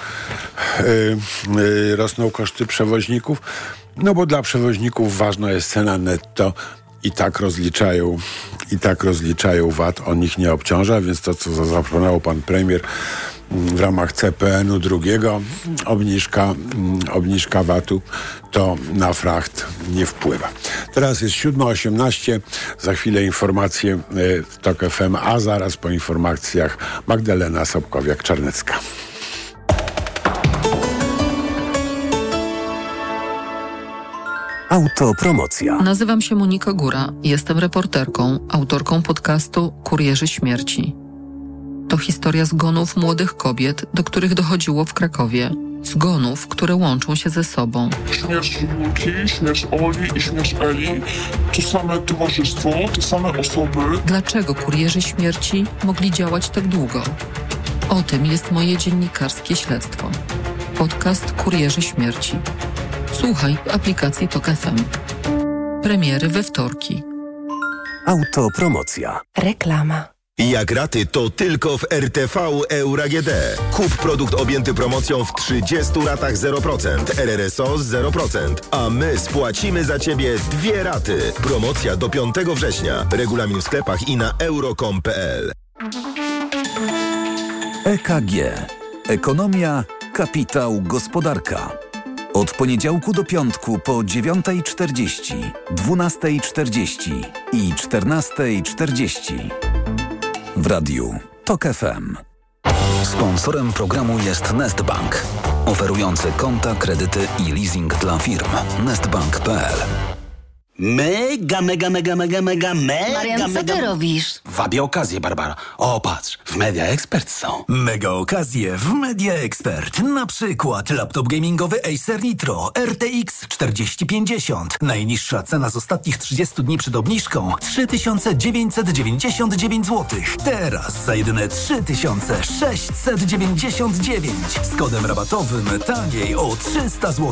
rosną koszty przewoźników? No bo dla przewoźników ważna jest cena netto i tak rozliczają VAT, on ich nie obciąża, więc to, co zaproponował pan premier w ramach CPN-u drugiego, obniżka VAT-u, to na fracht nie wpływa. Teraz jest 7:18, za chwilę informacje w TOK FM, a zaraz po informacjach Magdalena Sobkowiak-Czarnecka. Autopromocja. Nazywam się Monika Góra. Jestem reporterką, autorką podcastu Kurierzy Śmierci. To historia zgonów młodych kobiet, do których dochodziło w Krakowie. Zgonów, które łączą się ze sobą. Śmierć Julki, śmierć Oli i śmierć Eli to same towarzystwo, te same osoby. Dlaczego kurierzy śmierci mogli działać tak długo? O tym jest moje dziennikarskie śledztwo. Podcast Kurierzy Śmierci. Słuchaj w aplikacji TOK FM. Premiery we wtorki. Autopromocja. Reklama. Jak raty, to tylko w RTV Euro AGD. Kup produkt objęty promocją w 30 ratach 0%, RRSO 0%, a my spłacimy za Ciebie 2 raty. Promocja do 5 września. Regulamin w sklepach i na euro.com.pl. EKG. Ekonomia, kapitał, gospodarka. Od poniedziałku do piątku po 9:40, 12:40 i 14:40. W radiu TOK FM. Sponsorem programu jest Nestbank, oferujący konta, kredyty i leasing dla firm. Nestbank.pl. Mega. Marian, co ty robisz? Wabię okazję, Barbara. O, patrz, w Media Expert są. Mega okazje w Media Expert. Na przykład laptop gamingowy Acer Nitro RTX 4050. Najniższa cena z ostatnich 30 dni przed obniżką 3999 zł. Teraz za jedyne 3699. Z kodem rabatowym taniej o 300 zł.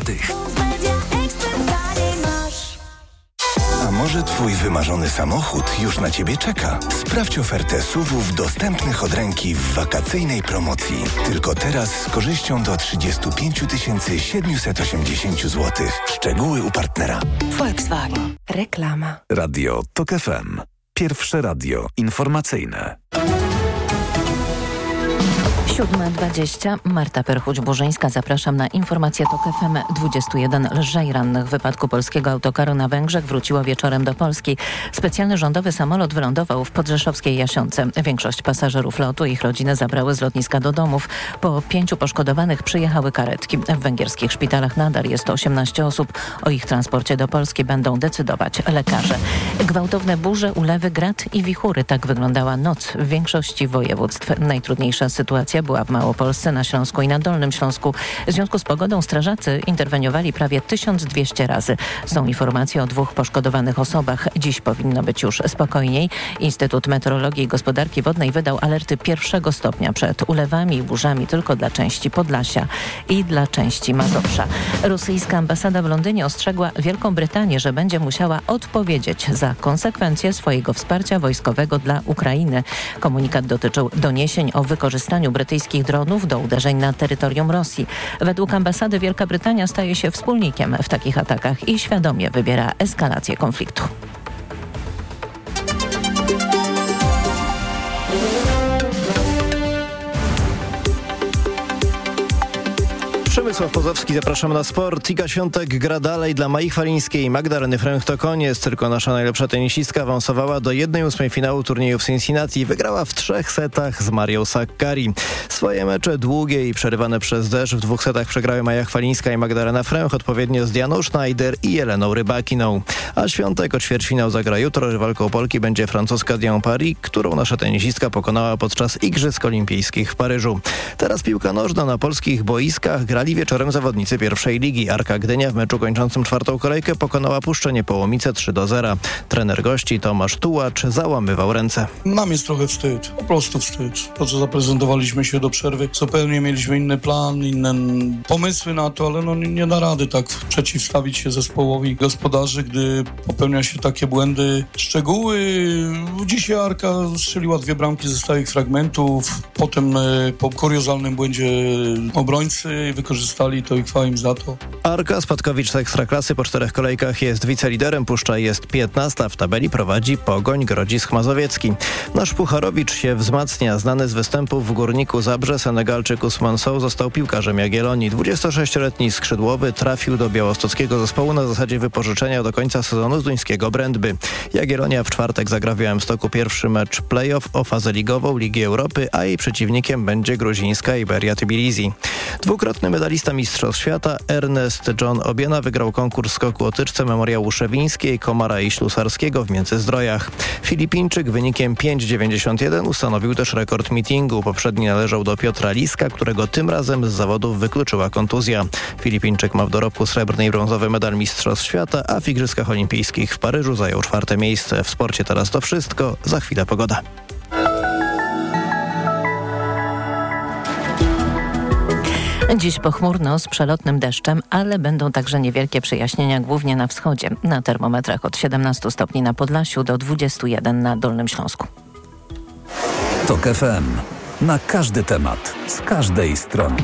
A może Twój wymarzony samochód już na Ciebie czeka? Sprawdź ofertę SUV-ów dostępnych od ręki w wakacyjnej promocji. Tylko teraz z korzyścią do 35 780 zł. Szczegóły u partnera. Volkswagen. Reklama. Radio TOK FM. Pierwsze radio informacyjne. 7:20. Marta Perchuć-Burzyńska. Zapraszam na informację TOK FM. 21 lżej rannych w wypadku polskiego autokaru na Węgrzech wróciło wieczorem do Polski. Specjalny rządowy samolot wylądował w podrzeszowskiej Jasionce. Większość pasażerów lotu i ich rodziny zabrały z lotniska do domów. Po 5 poszkodowanych przyjechały karetki. W węgierskich szpitalach nadal jest 18 osób. O ich transporcie do Polski będą decydować lekarze. Gwałtowne burze, ulewy, grad i wichury. Tak wyglądała noc w większości województw. Najtrudniejsza sytuacja była w Małopolsce, na Śląsku i na Dolnym Śląsku. W związku z pogodą strażacy interweniowali prawie 1200 razy. Są informacje o 2 poszkodowanych osobach. Dziś powinno być już spokojniej. Instytut Meteorologii i Gospodarki Wodnej wydał alerty 1. stopnia przed ulewami i burzami tylko dla części Podlasia i dla części Mazowsza. Rosyjska ambasada w Londynie ostrzegła Wielką Brytanię, że będzie musiała odpowiedzieć za konsekwencje swojego wsparcia wojskowego dla Ukrainy. Komunikat dotyczył doniesień o wykorzystaniu brytyjskich dronów do uderzeń na terytorium Rosji. Według ambasady Wielka Brytania staje się wspólnikiem w takich atakach i świadomie wybiera eskalację konfliktu. Przemysław Pozowski, zapraszam na sport. Iga Świątek gra dalej dla Mai Chwalińskiej. Magdaleny Fręch to koniec, tylko nasza najlepsza tenisistka awansowała do 1/8 finału turnieju w Cincinnati i wygrała w 3 setach z Marią Sakkari. Swoje mecze długie i przerywane przez deszcz w 2 setach przegrały Maja Chwalińska i Magdalena Fręch, odpowiednio z Dianą Schneider i Jeleną Rybakiną. A Świątek o ćwierćfinał zagra jutro. Rywalką Polki będzie francuska Diane Paris, którą nasza tenisistka pokonała podczas Igrzysk Olimpijskich w Paryżu. Teraz piłka nożna na polskich boiskach. Grali wieczorem zawodnicy pierwszej ligi. Arka Gdynia w meczu kończącym 4. kolejkę pokonała Puszczę Niepołomice 3-0. Trener gości Tomasz Tułacz załamywał ręce. Nam jest trochę wstyd, po prostu wstyd. To, co zaprezentowaliśmy się do przerwy, zupełnie mieliśmy inny plan, inne pomysły na to, ale nie da rady tak przeciwstawić się zespołowi gospodarzy, gdy popełnia się takie błędy. Szczegóły. Dzisiaj Arka strzeliła 2 bramki ze stałych fragmentów. Potem po kuriozalnym błędzie obrońcy wykorzystali to i chwała im za to. Arka Spadkowicz z Ekstraklasy po 4 kolejkach jest wiceliderem. Puszcza jest 15. W tabeli prowadzi Pogoń Grodzisk Mazowiecki. Nasz Pucharowicz się wzmacnia. Znany z występów w Górniku Zabrze Senegalczyk Ousmane Sow został piłkarzem Jagiellonii. 26-letni skrzydłowy trafił do białostockiego zespołu na zasadzie wypożyczenia do końca sezonu z duńskiego Brøndby. Jagiellonia w czwartek zagra w Białymstoku pierwszy mecz play-off o fazę ligową Ligi Europy, a jej przeciwnikiem będzie gruzińska Iberia Tbilisi. Dwukrotny medalista Mistrzostw Świata Ernest John Obiena wygrał konkurs skoku o tyczce Memoriału Szewińskiej, Komara i Ślusarskiego w Międzyzdrojach. Filipińczyk wynikiem 5,91 ustanowił też rekord meetingu. Poprzedni należał do Piotra Liska, którego tym razem z zawodów wykluczyła kontuzja. Filipińczyk ma w dorobku srebrny i brązowy medal Mistrzostw Świata, a w Igrzyskach Olimpijskich w Paryżu zajął 4. miejsce. W sporcie teraz to wszystko. Za chwilę pogoda. Dziś pochmurno z przelotnym deszczem, ale będą także niewielkie przejaśnienia, głównie na wschodzie. Na termometrach od 17 stopni na Podlasiu do 21 na Dolnym Śląsku. TOK FM. Na każdy temat, z każdej strony.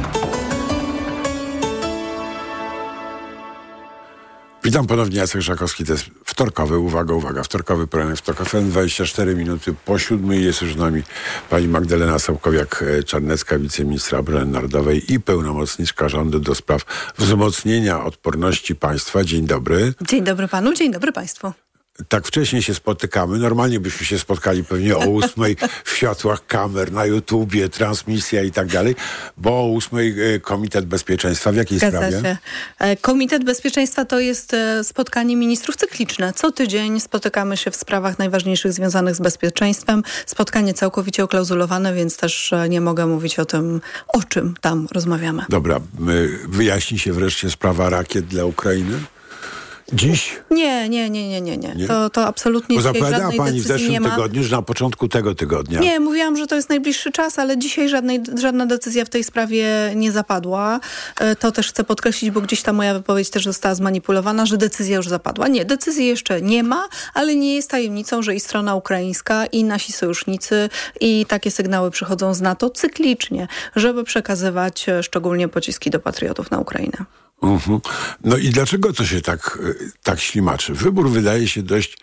Witam ponownie, Jacek Żakowski. To jest wtorkowy, uwaga, wtorkowy program w TOK FM. 24 minuty po 7 jest już z nami pani Magdalena Sołkowiak-Czarnecka, wiceministra obrony narodowej i pełnomocniczka rządu do spraw wzmocnienia odporności państwa. Dzień dobry. Dzień dobry panu, dzień dobry państwu. Tak wcześnie się spotykamy. Normalnie byśmy się spotkali pewnie o 8 w światłach kamer, na YouTubie, transmisja i tak dalej, bo o 8 Komitet Bezpieczeństwa. W jakiej sprawie? Się. Komitet Bezpieczeństwa to jest spotkanie ministrów cykliczne. Co tydzień spotykamy się w sprawach najważniejszych związanych z bezpieczeństwem. Spotkanie całkowicie oklauzulowane, więc też nie mogę mówić o tym, o czym tam rozmawiamy. Dobra, wyjaśni się wreszcie sprawa rakiet dla Ukrainy? Dziś? Nie. To absolutnie bo zapowiadała pani w zeszłym nie tygodniu, że na początku tego tygodnia. Nie, mówiłam, że to jest najbliższy czas, ale dzisiaj żadna decyzja w tej sprawie nie zapadła. To też chcę podkreślić, bo gdzieś ta moja wypowiedź też została zmanipulowana, że decyzja już zapadła. Nie, decyzji jeszcze nie ma, ale nie jest tajemnicą, że i strona ukraińska, i nasi sojusznicy, i takie sygnały przychodzą z NATO cyklicznie, żeby przekazywać szczególnie pociski do patriotów na Ukrainę. No i dlaczego to się tak ślimaczy? Wybór wydaje się dość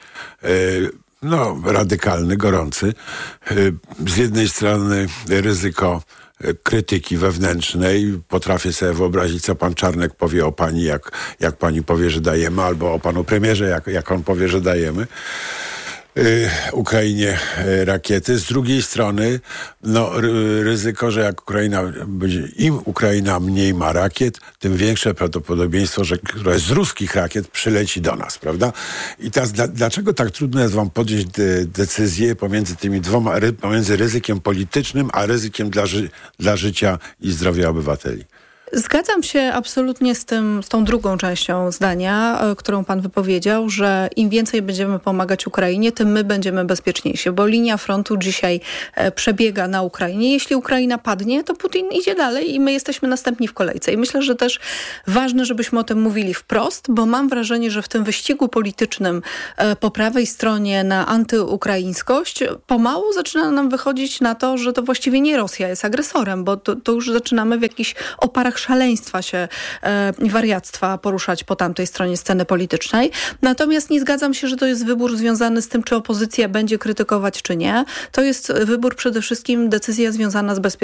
radykalny, gorący. Z jednej strony ryzyko krytyki wewnętrznej. Potrafię sobie wyobrazić, co pan Czarnek powie o pani, jak pani powie, że dajemy, albo o panu premierze, jak on powie, że dajemy Ukrainie rakiety. Z drugiej strony ryzyko, że jak im Ukraina mniej ma rakiet, tym większe prawdopodobieństwo, że któraś z ruskich rakiet przyleci do nas, prawda? I teraz dlaczego tak trudno jest wam podjąć decyzję pomiędzy tymi dwoma, pomiędzy ryzykiem politycznym, a ryzykiem dla życia i zdrowia obywateli? Zgadzam się absolutnie z tą drugą częścią zdania, którą pan wypowiedział, że im więcej będziemy pomagać Ukrainie, tym my będziemy bezpieczniejsi, bo linia frontu dzisiaj przebiega na Ukrainie. Jeśli Ukraina padnie, to Putin idzie dalej i my jesteśmy następni w kolejce. I myślę, że też ważne, żebyśmy o tym mówili wprost, bo mam wrażenie, że w tym wyścigu politycznym po prawej stronie na antyukraińskość pomału zaczyna nam wychodzić na to, że to właściwie nie Rosja jest agresorem, bo to już zaczynamy w jakichś oparach szaleństwa się, wariactwa poruszać po tamtej stronie sceny politycznej. Natomiast nie zgadzam się, że to jest wybór związany z tym, czy opozycja będzie krytykować, czy nie. To jest wybór przede wszystkim, decyzja związana z bezpieczeństwem